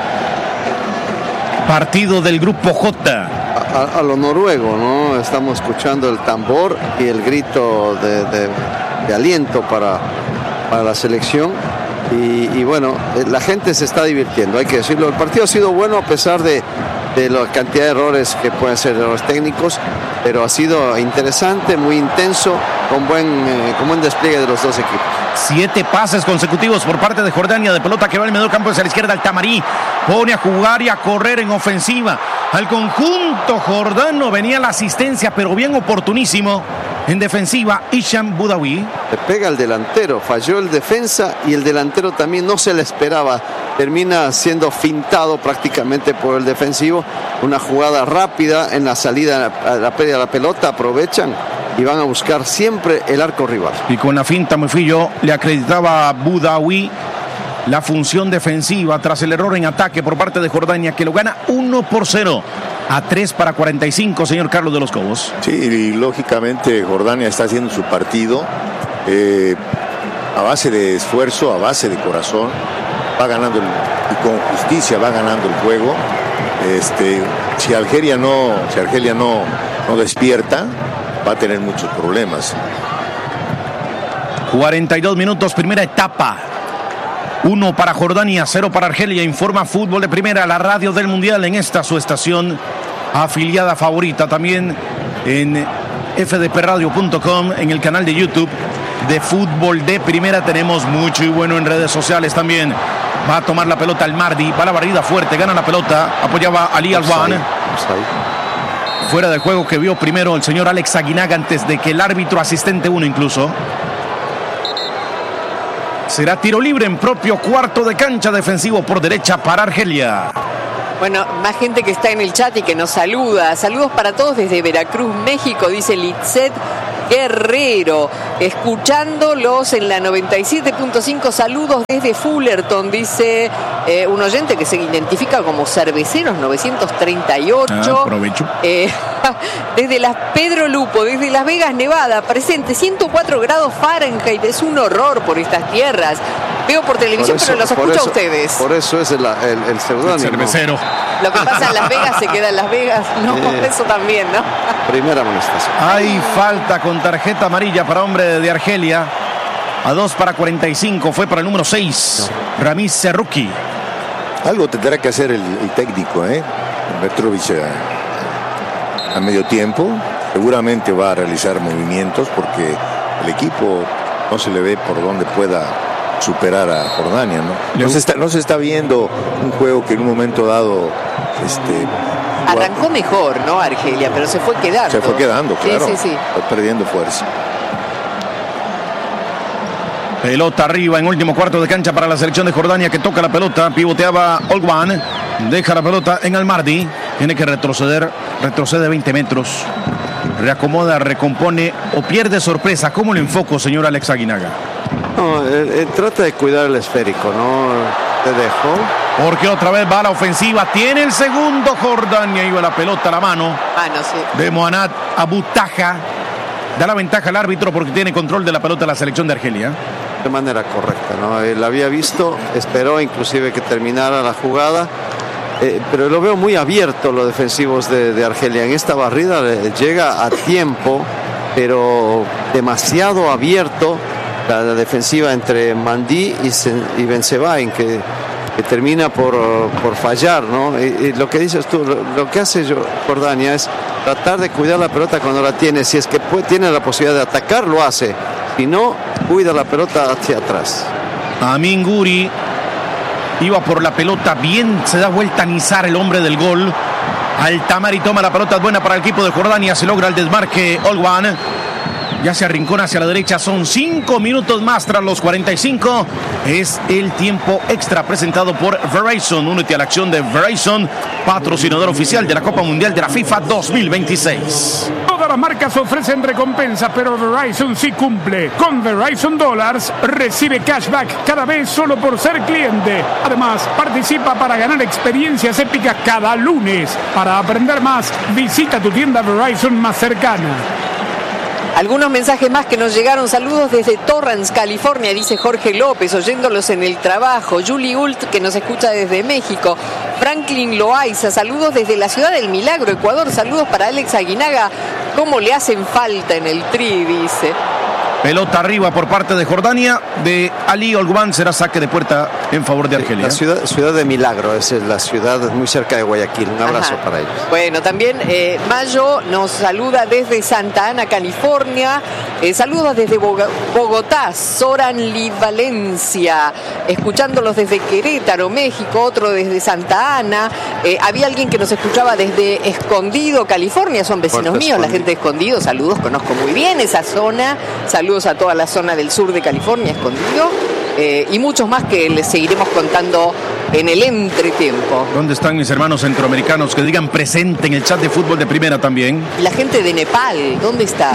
Partido del grupo J. A, a lo noruego, ¿no? Estamos escuchando el tambor y el grito de, de, de aliento para, para la selección. Y, y bueno, la gente se está divirtiendo, hay que decirlo. El partido ha sido bueno a pesar de, de la cantidad de errores que pueden ser errores técnicos, pero ha sido interesante, muy intenso, con buen, eh, con buen despliegue de los dos equipos. Siete pases consecutivos por parte de Jordania, de pelota que va al medio campo hacia la izquierda. El Tamarí pone a jugar y a correr en ofensiva al conjunto jordano. Venía la asistencia, pero bien oportunísimo en defensiva. Hisham Boudaoui le pega al delantero, falló el defensa y el delantero también no se le esperaba. Termina siendo fintado prácticamente por el defensivo. Una jugada rápida en la salida a la pérdida de la pelota, aprovechan y van a buscar siempre el arco rival. Y con la finta, me fui yo, le acreditaba a Boudaoui la función defensiva tras el error en ataque por parte de Jordania, que lo gana uno por cero a tres para cuarenta y cinco, señor Carlos de los Cobos. Sí, y lógicamente Jordania está haciendo su partido eh, a base de esfuerzo, a base de corazón, va ganando el, y con justicia va ganando el juego. Este, si Argelia no, si Argelia no, no despierta, va a tener muchos problemas. cuarenta y dos minutos, primera etapa. Uno para Jordania, cero para Argelia. Informa Fútbol de Primera, la radio del Mundial, en esta su estación afiliada favorita. También en f d p radio punto com, en el canal de YouTube de Fútbol de Primera. Tenemos mucho y bueno en redes sociales también. Va a tomar la pelota el Mardi, va a la barrida fuerte, gana la pelota, apoyaba a Ali Alwan. Fuera del juego que vio primero el señor Alex Aguinaga antes de que el árbitro asistente uno incluso. Será tiro libre en propio cuarto de cancha, defensivo por derecha para Argelia. Bueno, más gente que está en el chat y que nos saluda. Saludos para todos desde Veracruz, México, dice Litzet Guerrero. Escuchándolos en la noventa y siete punto cinco. Saludos desde Fullerton, dice eh, un oyente que se identifica como Cerveceros novecientos treinta y ocho. Ah, aprovecho. Eh, desde las Pedro Lupo, desde Las Vegas, Nevada, presente ciento cuatro grados Fahrenheit. Es un horror por estas tierras. Veo por televisión, por eso, pero los escucho eso, a ustedes. Por eso es el, el, el seudónimo. Cervecero. Lo que pasa en Las Vegas se queda en Las Vegas. No, eh, eso también, ¿no? Primera amonestación. Hay falta con tarjeta amarilla para hombre de Argelia. A dos para cuarenta y cinco. Fue para el número seis, no. Ramiz Serruki. Algo tendrá que hacer el, el técnico, ¿eh? Petrovic a, a medio tiempo. Seguramente va a realizar movimientos porque el equipo no se le ve por dónde pueda superar a Jordania, ¿no? No se está, no se está viendo un juego que en un momento dado este, arrancó mejor, ¿no? Argelia, pero se fue quedando. Se fue quedando, claro. Sí, sí, sí. Está perdiendo fuerza. Pelota arriba en último cuarto de cancha para la selección de Jordania, que toca la pelota. Pivoteaba Olguan. Deja la pelota en Almardi. Tiene que retroceder. Retrocede veinte metros. Reacomoda, recompone o pierde sorpresa. ¿Cómo lo enfoco, señor Alex Aguinaga? No, él, él trata de cuidar el esférico, ¿no? Te dejó. Porque otra vez va a la ofensiva. Tiene el segundo Jordania. Iba la pelota a la mano. Ah, no, sí. De Mohanad Abutaja. Da la ventaja al árbitro porque tiene control de la pelota de la selección de Argelia. De manera correcta, ¿no? Él había visto, esperó inclusive que terminara la jugada. Eh, pero lo veo muy abierto los defensivos de, de Argelia. En esta barrida eh, llega a tiempo, pero demasiado abierto la, la defensiva entre Mandí y, y Bensebain, que, que termina por, por fallar, ¿no? Y, y lo que dices tú, lo, lo que hace Jordania es tratar de cuidar la pelota cuando la tiene. Si es que puede, tiene la posibilidad de atacar, lo hace. Si no, cuida la pelota hacia atrás. Amin Guri iba por la pelota, bien se da vuelta a Nizar, el hombre del gol. Altamari toma la pelota, buena para el equipo de Jordania, se logra el desmarque Olguan. Ya se arrincona hacia la derecha, son cinco minutos más tras los cuarenta y cinco. Es el tiempo extra presentado por Verizon. Únete a la acción de Verizon, patrocinador oficial de la Copa Mundial de la FIFA dos mil veintiséis. Todas las marcas ofrecen recompensas, pero Verizon sí cumple. Con Verizon Dollars recibe cashback cada vez solo por ser cliente. Además, participa para ganar experiencias épicas cada lunes. Para aprender más, visita tu tienda Verizon más cercana. Algunos mensajes más que nos llegaron. Saludos desde Torrance, California, dice Jorge López, oyéndolos en el trabajo. Julie Ult, que nos escucha desde México. Franklin Loaiza, saludos desde la ciudad del Milagro, Ecuador. Saludos para Alex Aguinaga. ¿Cómo le hacen falta en el tri? Dice. Pelota arriba por parte de Jordania, de Ali Olguan. Será saque de puerta en favor de Argelia. La ciudad, ciudad de Milagro, es la ciudad muy cerca de Guayaquil. Un abrazo Ajá. para ellos. Bueno, también eh, Mayo nos saluda desde Santa Ana, California. Eh, saludos desde Bogotá, Soran Li Valencia. Escuchándolos desde Querétaro, México. Otro desde Santa Ana. Eh, había alguien que nos escuchaba desde Escondido, California. Son vecinos Puerto míos, Escondido. La gente de Escondido. Saludos, conozco muy bien esa zona. Saludos a toda la zona del sur de California, Escondido, eh, y muchos más que les seguiremos contando en el entretiempo. ¿Dónde están mis hermanos centroamericanos que digan presente en el chat de fútbol de primera también? Y la gente de Nepal, ¿dónde está?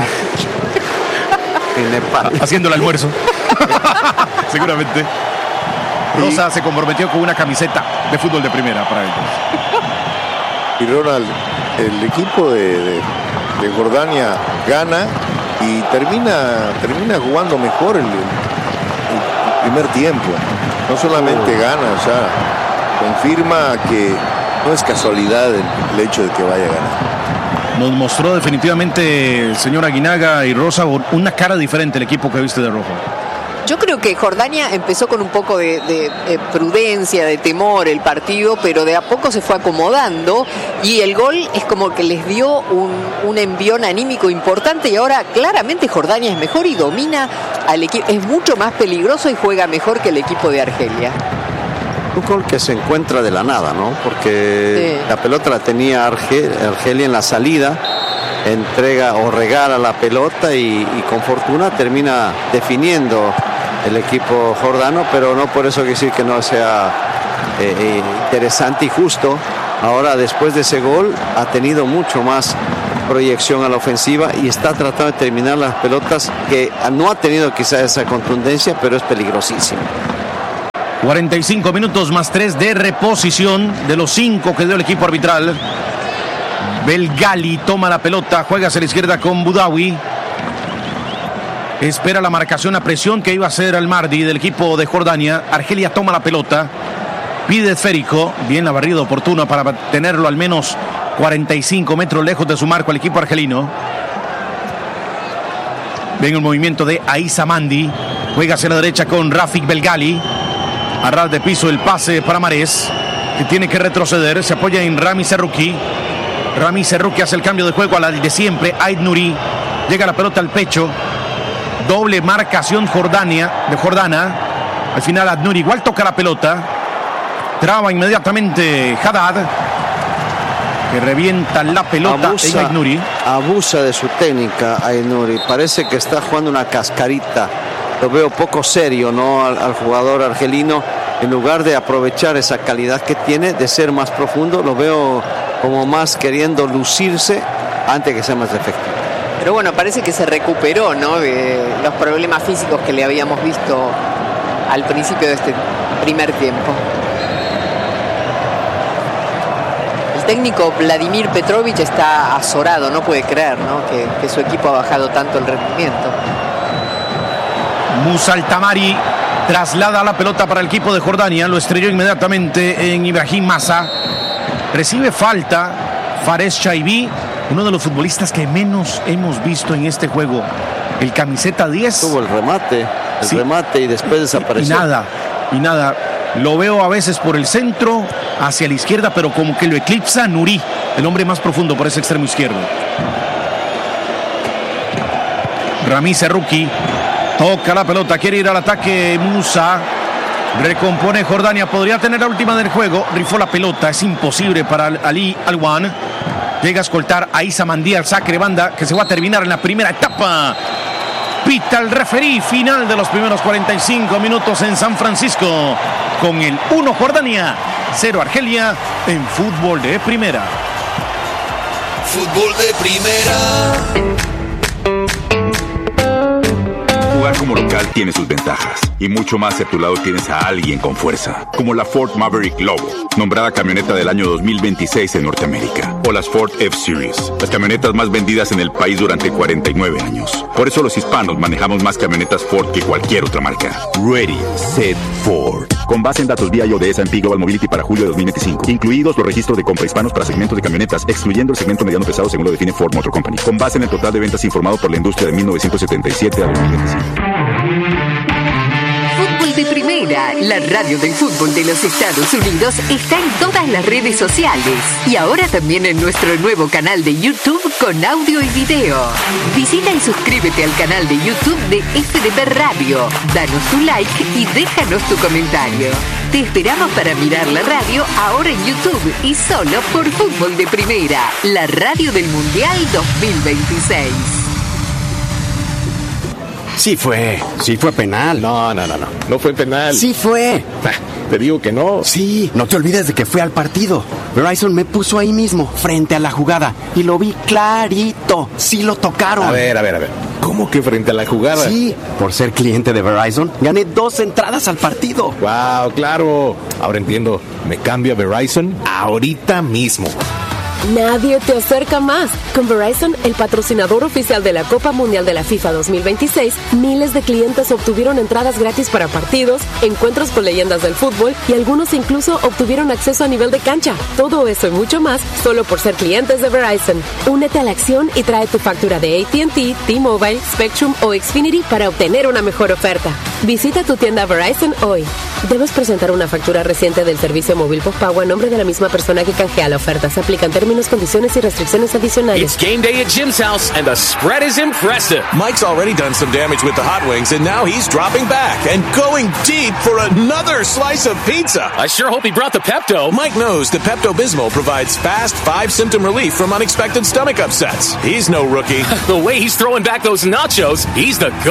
En Nepal. Haciendo el almuerzo. Seguramente. Rosa y... se comprometió con una camiseta de fútbol de primera para ellos. Y Ronald, el equipo de, de, de Jordania gana y termina, termina jugando mejor el, el, el primer tiempo. No solamente gana, o sea, confirma que no es casualidad el, el hecho de que vaya a ganar. Nos mostró definitivamente, señor Aguinaga y Rosa, una cara diferente el equipo que viste de rojo. Yo creo que Jordania empezó con un poco de, de, de prudencia, de temor el partido, pero de a poco se fue acomodando y el gol es como que les dio un, un envión anímico importante y ahora claramente Jordania es mejor y domina al equipo, es mucho más peligroso y juega mejor que el equipo de Argelia. Un gol que se encuentra de la nada, ¿no? Porque sí. La pelota la tenía Arge, Argelia en la salida, entrega o regala la pelota y, y con fortuna termina definiendo el equipo jordano, pero no por eso quiere decir que no sea eh, eh, interesante y justo. Ahora, después de ese gol, ha tenido mucho más proyección a la ofensiva y está tratando de terminar las pelotas, que no ha tenido quizá esa contundencia, pero es peligrosísimo. cuarenta y cinco minutos más tres de reposición de los cinco que dio el equipo arbitral. Belgali toma la pelota, juega hacia la izquierda con Boudaoui. Espera la marcación a presión que iba a hacer Al-Mardi del equipo de Jordania. Argelia toma la pelota, pide esférico, bien la barrida oportuna para tenerlo al menos cuarenta y cinco metros lejos de su marco al equipo argelino. Ven el movimiento de Aissa Mandi, juega hacia la derecha con Rafik Belgali. A ras de piso el pase para Marés, que tiene que retroceder, se apoya en Rami Serrouki. Rami Serrouki hace el cambio de juego a la de siempre. Ait Nouri, llega la pelota al pecho. Doble marcación Jordania, de Jordana. Al final Ait Nouri igual toca la pelota. Traba inmediatamente Haddad, que revienta la pelota. Abusa, en Ait Nouri. abusa de su técnica Ait Nouri. Parece que está jugando una cascarita. Lo veo poco serio, ¿no? Al, al jugador argelino, en lugar de aprovechar esa calidad que tiene, de ser más profundo, lo veo como más queriendo lucirse antes que sea más efectivo. Pero bueno, parece que se recuperó, ¿no? De los problemas físicos que le habíamos visto al principio de este primer tiempo. El técnico Vladimir Petrovic está azorado, no puede creer, ¿no? Que, que su equipo ha bajado tanto el rendimiento. Musa Altamari traslada la pelota para el equipo de Jordania, lo estrelló inmediatamente en Ibrahim Massa. Recibe falta Fares Chaibi, uno de los futbolistas que menos hemos visto en este juego. El camiseta diez. Tuvo el remate, el sí. remate y después desapareció. Y nada, y nada. Lo veo a veces por el centro, hacia la izquierda, pero como que lo eclipsa Nouri, el hombre más profundo por ese extremo izquierdo. Rami Serrouki toca la pelota, quiere ir al ataque Musa. Recompone Jordania, podría tener la última del juego. Rifó la pelota, es imposible para Ali Alwan. Llega a escoltar a Aissa Mandi al saque de banda, que se va a terminar en la primera etapa. Pita el referí, final de los primeros cuarenta y cinco minutos en San Francisco. Con el uno Jordania, cero Argelia en fútbol de primera. Fútbol de primera. Jugar como local tiene sus ventajas y mucho más si a tu lado tienes a alguien con fuerza, como la Ford Maverick Lobo, nombrada camioneta del año dos mil veintiséis en Norteamérica, o las Ford F-Series, las camionetas más vendidas en el país durante cuarenta y nueve años. Por eso los hispanos manejamos más camionetas Ford que cualquier otra marca. Ready, Set, Ford. Con base en datos vía I O de S and P Global Mobility para julio de dos mil veinticinco, incluidos los registros de compra hispanos para segmentos de camionetas, excluyendo el segmento mediano pesado según lo define Ford Motor Company. Con base en el total de ventas informado por la industria de mil novecientos setenta y siete a dos mil veinticinco. Fútbol de Primera, la radio del fútbol de los Estados Unidos, está en todas las redes sociales y ahora también en nuestro nuevo canal de YouTube con audio y video. Visita y suscríbete al canal de YouTube de F D P Radio, danos tu like y déjanos tu comentario. Te esperamos para mirar la radio ahora en YouTube y solo por Fútbol de Primera, la radio del Mundial dos mil veintiséis. Sí fue, sí fue penal. No, no, no, no, no fue penal. Sí fue. Te digo que no. Sí, no te olvides de que fue al partido. Verizon me puso ahí mismo, frente a la jugada, y lo vi clarito. Sí lo tocaron. A ver, a ver, a ver. ¿Cómo que frente a la jugada? Sí, por ser cliente de Verizon, gané dos entradas al partido. Wow, claro. Ahora entiendo. Me cambio a Verizon ahorita mismo. Nadie te acerca más. Con Verizon, el patrocinador oficial de la Copa Mundial de la FIFA dos mil veintiséis, miles de clientes obtuvieron entradas gratis para partidos, encuentros con leyendas del fútbol y algunos incluso obtuvieron acceso a nivel de cancha. Todo eso y mucho más solo por ser clientes de Verizon. Únete a la acción y trae tu factura de A T and T, T-Mobile, Spectrum o Xfinity para obtener una mejor oferta. Visita tu tienda Verizon hoy. Debes presentar una factura reciente del servicio móvil postpago a nombre de la misma persona que canjea la oferta. Se aplican términos, condiciones y restricciones adicionales. It's game day at Jim's house, and the spread is impressive. Mike's already done some damage with the hot wings, and now he's dropping back and going deep for another slice of pizza. I sure hope he brought the Pepto. Mike knows that Pepto-Bismol provides fast, five-symptom relief from unexpected stomach upsets. He's no rookie. The way he's throwing back those nachos, he's the GOAT.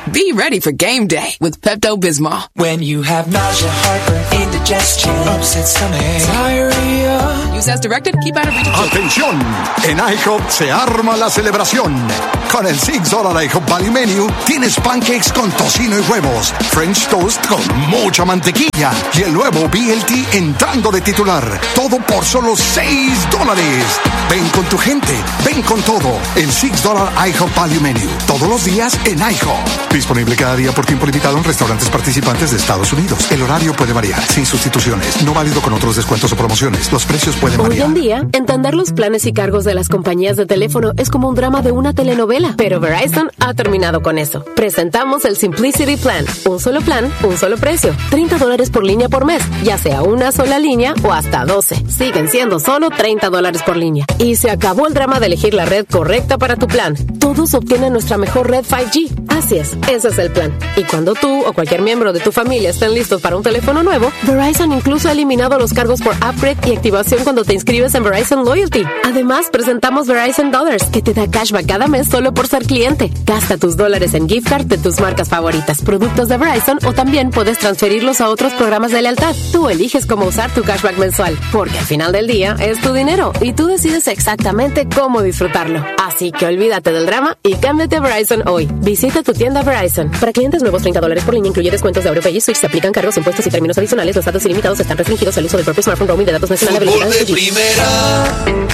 Be ready for game day with Pepto-Bismol. When you have nausea, heartburn, indigestion, upset stomach, diarrhea. Use as directed. Keep out of reach. ¡Atención! En IHOP se arma la celebración. Con el six dólar IHOP Value Menu tienes pancakes con tocino y huevos, French toast con mucha mantequilla y el nuevo B L T entrando de titular. Todo por solo seis dólares. Ven con tu gente, ven con todo. El six dólar IHOP Value Menu. Todos los días en IHOP. Disponible cada día por tiempo limitado en restaurantes participantes de Estados Unidos. El horario puede variar, sin sustituciones. No válido con otros descuentos o promociones. Los precios pueden variar. Hoy en día, entender los planes y cargos de las compañías de teléfono es como un drama de una telenovela. Pero Verizon ha terminado con eso. Presentamos el Simplicity Plan. Un solo plan, un solo precio. treinta dólares por línea por mes, ya sea una sola línea o hasta doce. Siguen siendo solo treinta dólares por línea. Y se acabó el drama de elegir la red correcta para tu plan. Todos obtienen nuestra mejor red cinco G. Así es, ese es el plan. Y cuando tú o cualquier miembro de tu familia estén listos para un teléfono nuevo, Verizon incluso ha eliminado los cargos por upgrade y activación cuando te inscribes en Verizon Loyalty. Además, presentamos Verizon Dollars, que te da cashback cada mes solo por ser cliente. Gasta tus dólares en gift card de tus marcas favoritas, productos de Verizon, o también puedes transferirlos a otros programas de lealtad. Tú eliges cómo usar tu cashback mensual, porque al final del día es tu dinero y tú decides exactamente cómo disfrutarlo. Así que olvídate del drama y cámbiate a Verizon hoy. Visita tu tienda Verizon. Para clientes nuevos, treinta dólares por línea incluye descuentos de AutoPay y Switch. Se aplican cargos, impuestos y términos adicionales. Los datos ilimitados están restringidos al uso del propio smartphone roaming de datos nacionales. Fútbol de primera.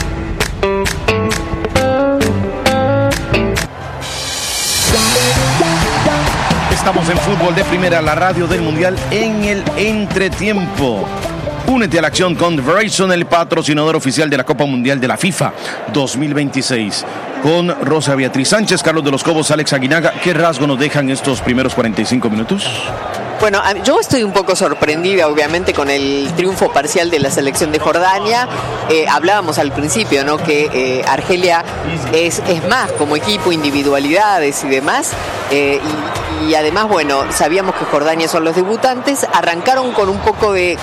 Estamos en Fútbol de Primera, la radio del Mundial en el entretiempo. Únete a la acción con Verizon, el patrocinador oficial de la Copa Mundial de la FIFA dos mil veintiséis. Con Rosa Beatriz Sánchez, Carlos de los Cobos, Alex Aguinaga. ¿Qué rasgo nos dejan estos primeros cuarenta y cinco minutos? Bueno, yo estoy un poco sorprendida, obviamente, con el triunfo parcial de la selección de Jordania. Eh, hablábamos al principio, ¿no?, que eh, Argelia es, es más como equipo, individualidades y demás. Eh, y, y además, bueno, sabíamos que Jordania son los debutantes. Arrancaron con un poco de...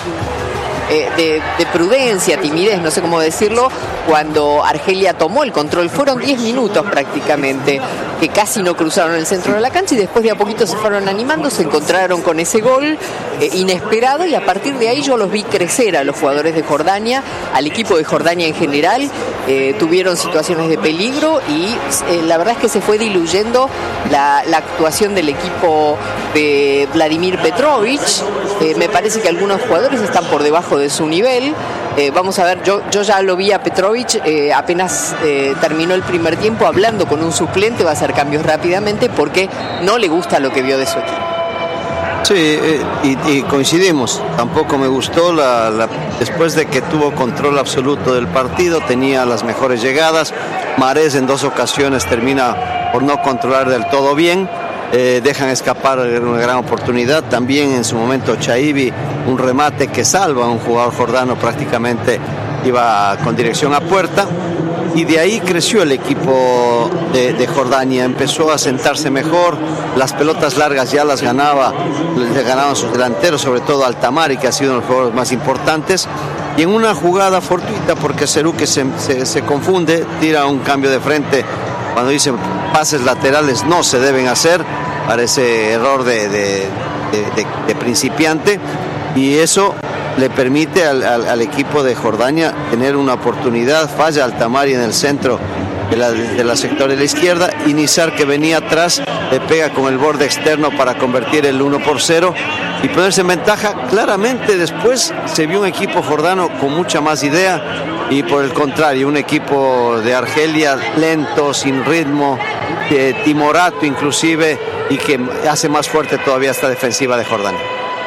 Eh, de, de prudencia, timidez, no sé cómo decirlo, cuando Argelia tomó el control. Fueron diez minutos prácticamente que casi no cruzaron el centro de la cancha y después de a poquito se fueron animando, se encontraron con ese gol eh, inesperado y a partir de ahí yo los vi crecer a los jugadores de Jordania, al equipo de Jordania en general. Eh, tuvieron situaciones de peligro y eh, la verdad es que se fue diluyendo la, la actuación del equipo de Vladimir Petrovic. Eh, me parece que algunos jugadores están por debajo de su nivel. Eh, vamos a ver, yo, yo ya lo vi a Petrovic, eh, apenas eh, terminó el primer tiempo hablando con un suplente, va a hacer cambios rápidamente porque no le gusta lo que vio de su equipo. Sí, eh, y, y coincidimos. Tampoco me gustó, la, la, después de que tuvo control absoluto del partido, tenía las mejores llegadas. Mahrez en dos ocasiones termina por no controlar del todo bien. Eh, dejan escapar una gran oportunidad. También en su momento Chaibi, un remate que salva a un jugador jordano, prácticamente iba con dirección a puerta. Y de ahí creció el equipo de, de Jordania, empezó a sentarse mejor, las pelotas largas ya las ganaba, le ganaban sus delanteros, sobre todo Altamari, que ha sido uno de los jugadores más importantes. Y en una jugada fortuita, porque Serú que se, se, se confunde, tira un cambio de frente. Cuando dicen pases laterales no se deben hacer, parece error de, de, de, de, de principiante, y eso le permite al, al, al equipo de Jordania tener una oportunidad. Falla Altamari en el centro de la, de la sector de la izquierda, y Nizar, que venía atrás, le pega con el borde externo para convertir el uno por cero y ponerse en ventaja. Claramente después se vio un equipo jordano con mucha más idea, y por el contrario, un equipo de Argelia lento, sin ritmo, eh, timorato inclusive, y que hace más fuerte todavía esta defensiva de Jordania.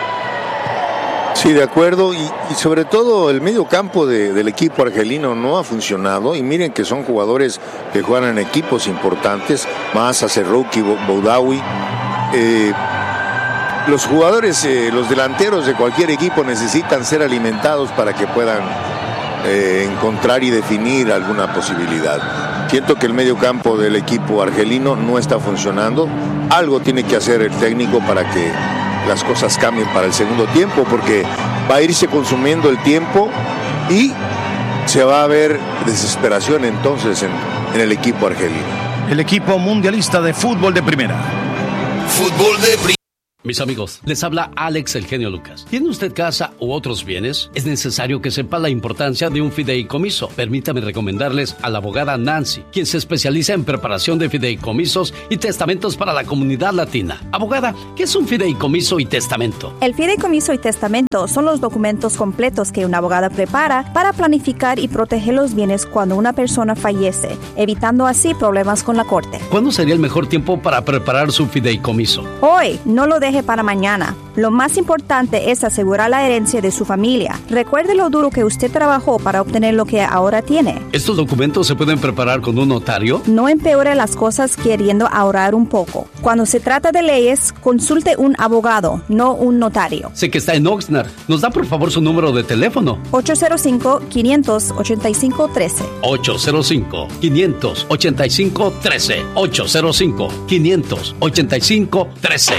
Sí, de acuerdo, y, y sobre todo el medio campo de, del equipo argelino no ha funcionado, y miren que son jugadores que juegan en equipos importantes, Massa, Serrouki, Boudaoui. Eh, los jugadores, eh, los delanteros de cualquier equipo necesitan ser alimentados para que puedan eh, encontrar y definir alguna posibilidad. Siento que el medio campo del equipo argelino no está funcionando. Algo tiene que hacer el técnico para que las cosas cambien para el segundo tiempo, porque va a irse consumiendo el tiempo y se va a ver desesperación entonces en, en el equipo argelino. El equipo mundialista de fútbol de primera. Fútbol de primera. Mis amigos, les habla Alex El Genio Lucas. ¿Tiene usted casa u otros bienes? Es necesario que sepa la importancia de un fideicomiso. Permítame recomendarles a la abogada Nancy, quien se especializa en preparación de fideicomisos y testamentos para la comunidad latina. Abogada, ¿qué es un fideicomiso y testamento? El fideicomiso y testamento son los documentos completos que una abogada prepara para planificar y proteger los bienes cuando una persona fallece, evitando así problemas con la corte. ¿Cuándo sería el mejor tiempo para preparar su fideicomiso? Hoy, no lo deje para mañana. Lo más importante es asegurar la herencia de su familia. Recuerde lo duro que usted trabajó para obtener lo que ahora tiene. ¿Estos documentos se pueden preparar con un notario? No empeore las cosas queriendo ahorrar un poco. Cuando se trata de leyes, consulte un abogado, no un notario. Sé que está en Oxnard. ¿Nos da por favor su número de teléfono? ocho cero cinco, cinco ocho cinco, uno tres. ocho cero cinco, cinco ocho cinco, uno tres. ocho cero cinco, cinco ocho cinco, uno tres.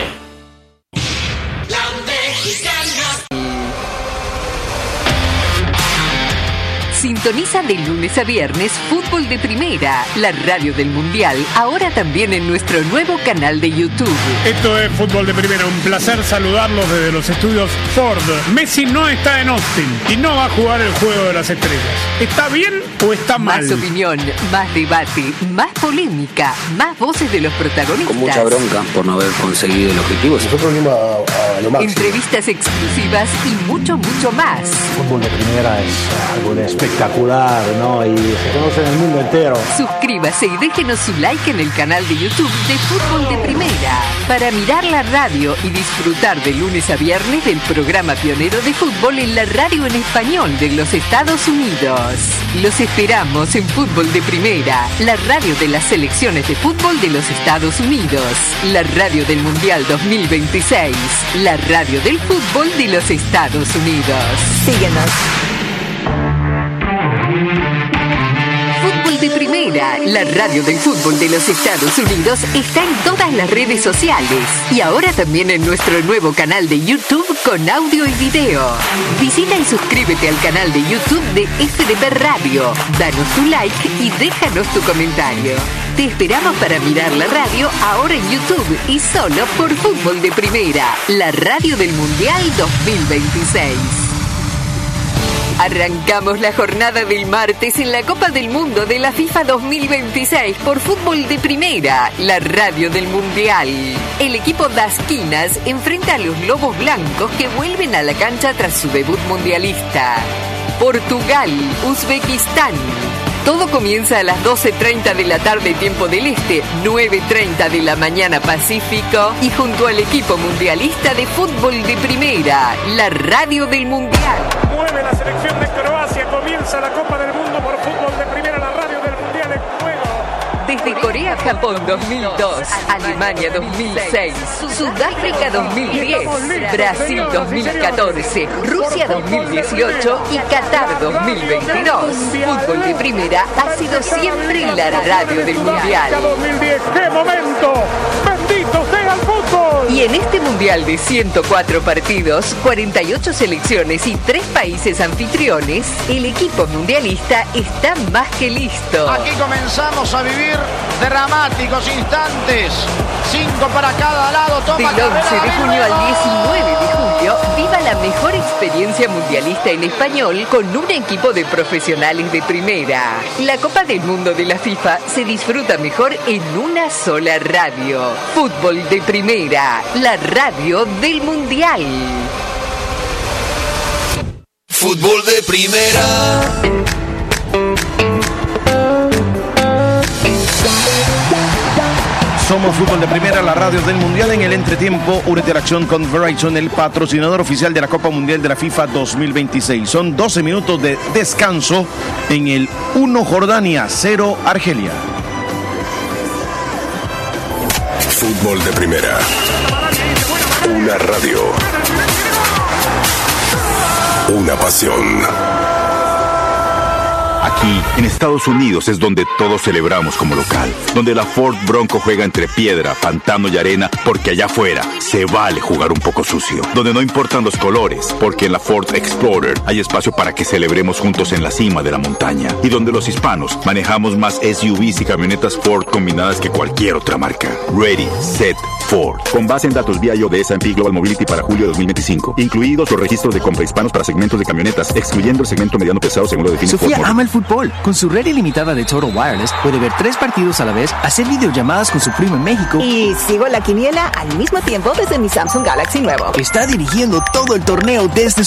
Sintoniza de lunes a viernes Fútbol de Primera, la radio del Mundial, ahora también en nuestro nuevo canal de YouTube. Esto es Fútbol de Primera, un placer saludarlos desde los estudios Ford. Messi no está en Austin y no va a jugar el Juego de las Estrellas. ¿Está bien o está mal? Más opinión, más debate, más polémica, más voces de los protagonistas. Con mucha bronca por no haber conseguido el objetivo. Nosotros venimos a, a lo máximo. Entrevistas exclusivas y mucho, mucho más. Fútbol de Primera es algo de espectacular, ¿no? Y se conoce en el mundo entero. Suscríbase y déjenos su like en el canal de YouTube de Fútbol de Primera para mirar la radio y disfrutar de lunes a viernes del programa pionero de fútbol en la radio en español de los Estados Unidos. Los esperamos en Fútbol de Primera, la radio de las selecciones de fútbol de los Estados Unidos, la radio del Mundial dos mil veintiséis, la radio del fútbol de los Estados Unidos. Síguenos. Fútbol de Primera, la radio del fútbol de los Estados Unidos, está en todas las redes sociales y ahora también en nuestro nuevo canal de YouTube con audio y video. Visita y suscríbete al canal de YouTube de F D P Radio, danos tu like y déjanos tu comentario. Te esperamos para mirar la radio ahora en YouTube y solo por Fútbol de Primera, la radio del Mundial dos mil veintiséis. Arrancamos la jornada del martes en la Copa del Mundo de la FIFA dos mil veintiséis por Fútbol de Primera, la radio del Mundial. El equipo Das Quinas enfrenta a los Lobos Blancos que vuelven a la cancha tras su debut mundialista. Portugal, Uzbekistán. Todo comienza a las doce treinta de la tarde tiempo del Este, nueve treinta de la mañana Pacífico y junto al equipo mundialista de Fútbol de Primera, la radio del Mundial. Mueve la selección de Croacia, comienza la Copa del Mundo por Fútbol de Primera, la radio del Mundial en juego. Desde Corea-Japón dos mil dos, Alemania dos mil seis, Sudáfrica dos mil diez, Brasil dos mil catorce, Rusia dos mil dieciocho y Qatar dos mil veintidós. Fútbol de Primera ha sido siempre la radio del Mundial. dos mil diez, ¡qué momento! ¡Bendito sea el fútbol! Y en este Mundial de ciento cuatro partidos, cuarenta y ocho selecciones y tres países anfitriones, el equipo mundialista está más que listo. Aquí comenzamos a vivir dramáticos instantes. Cinco para cada lado. Toma Del once de junio al diecinueve de julio, viva la mejor experiencia mundialista en español con un equipo de profesionales de primera. La Copa del Mundo de la FIFA se disfruta mejor en una sola radio. Fútbol de Primera, la radio del Mundial. Fútbol de Primera. Somos Fútbol de Primera, la radio del Mundial. En el entretiempo, una interacción con Verizon, el patrocinador oficial de la Copa Mundial de la FIFA dos mil veintiséis. Son doce minutos de descanso en el uno Jordania, cero Argelia. Fútbol de Primera. Una radio. Una pasión. Aquí, en Estados Unidos, es donde todos celebramos como local. Donde la Ford Bronco juega entre piedra, pantano y arena, porque allá afuera se vale jugar un poco sucio. Donde no importan los colores, porque en la Ford Explorer hay espacio para que celebremos juntos en la cima de la montaña. Y donde los hispanos manejamos más S U Vs y camionetas Ford combinadas que cualquier otra marca. Ready, Set, Ford. Con base en datos V I O de S and P Global Mobility para julio de dos mil veinticinco, incluidos los registros de compra hispanos para segmentos de camionetas, excluyendo el segmento mediano pesado según lo define Sofía Ford. ama el fútbol. Con su red ilimitada de Total Wireless puede ver tres partidos a la vez, hacer videollamadas con su primo en México y sigo la quiniela al mismo tiempo desde mi Samsung Galaxy nuevo. Está dirigiendo todo el torneo desde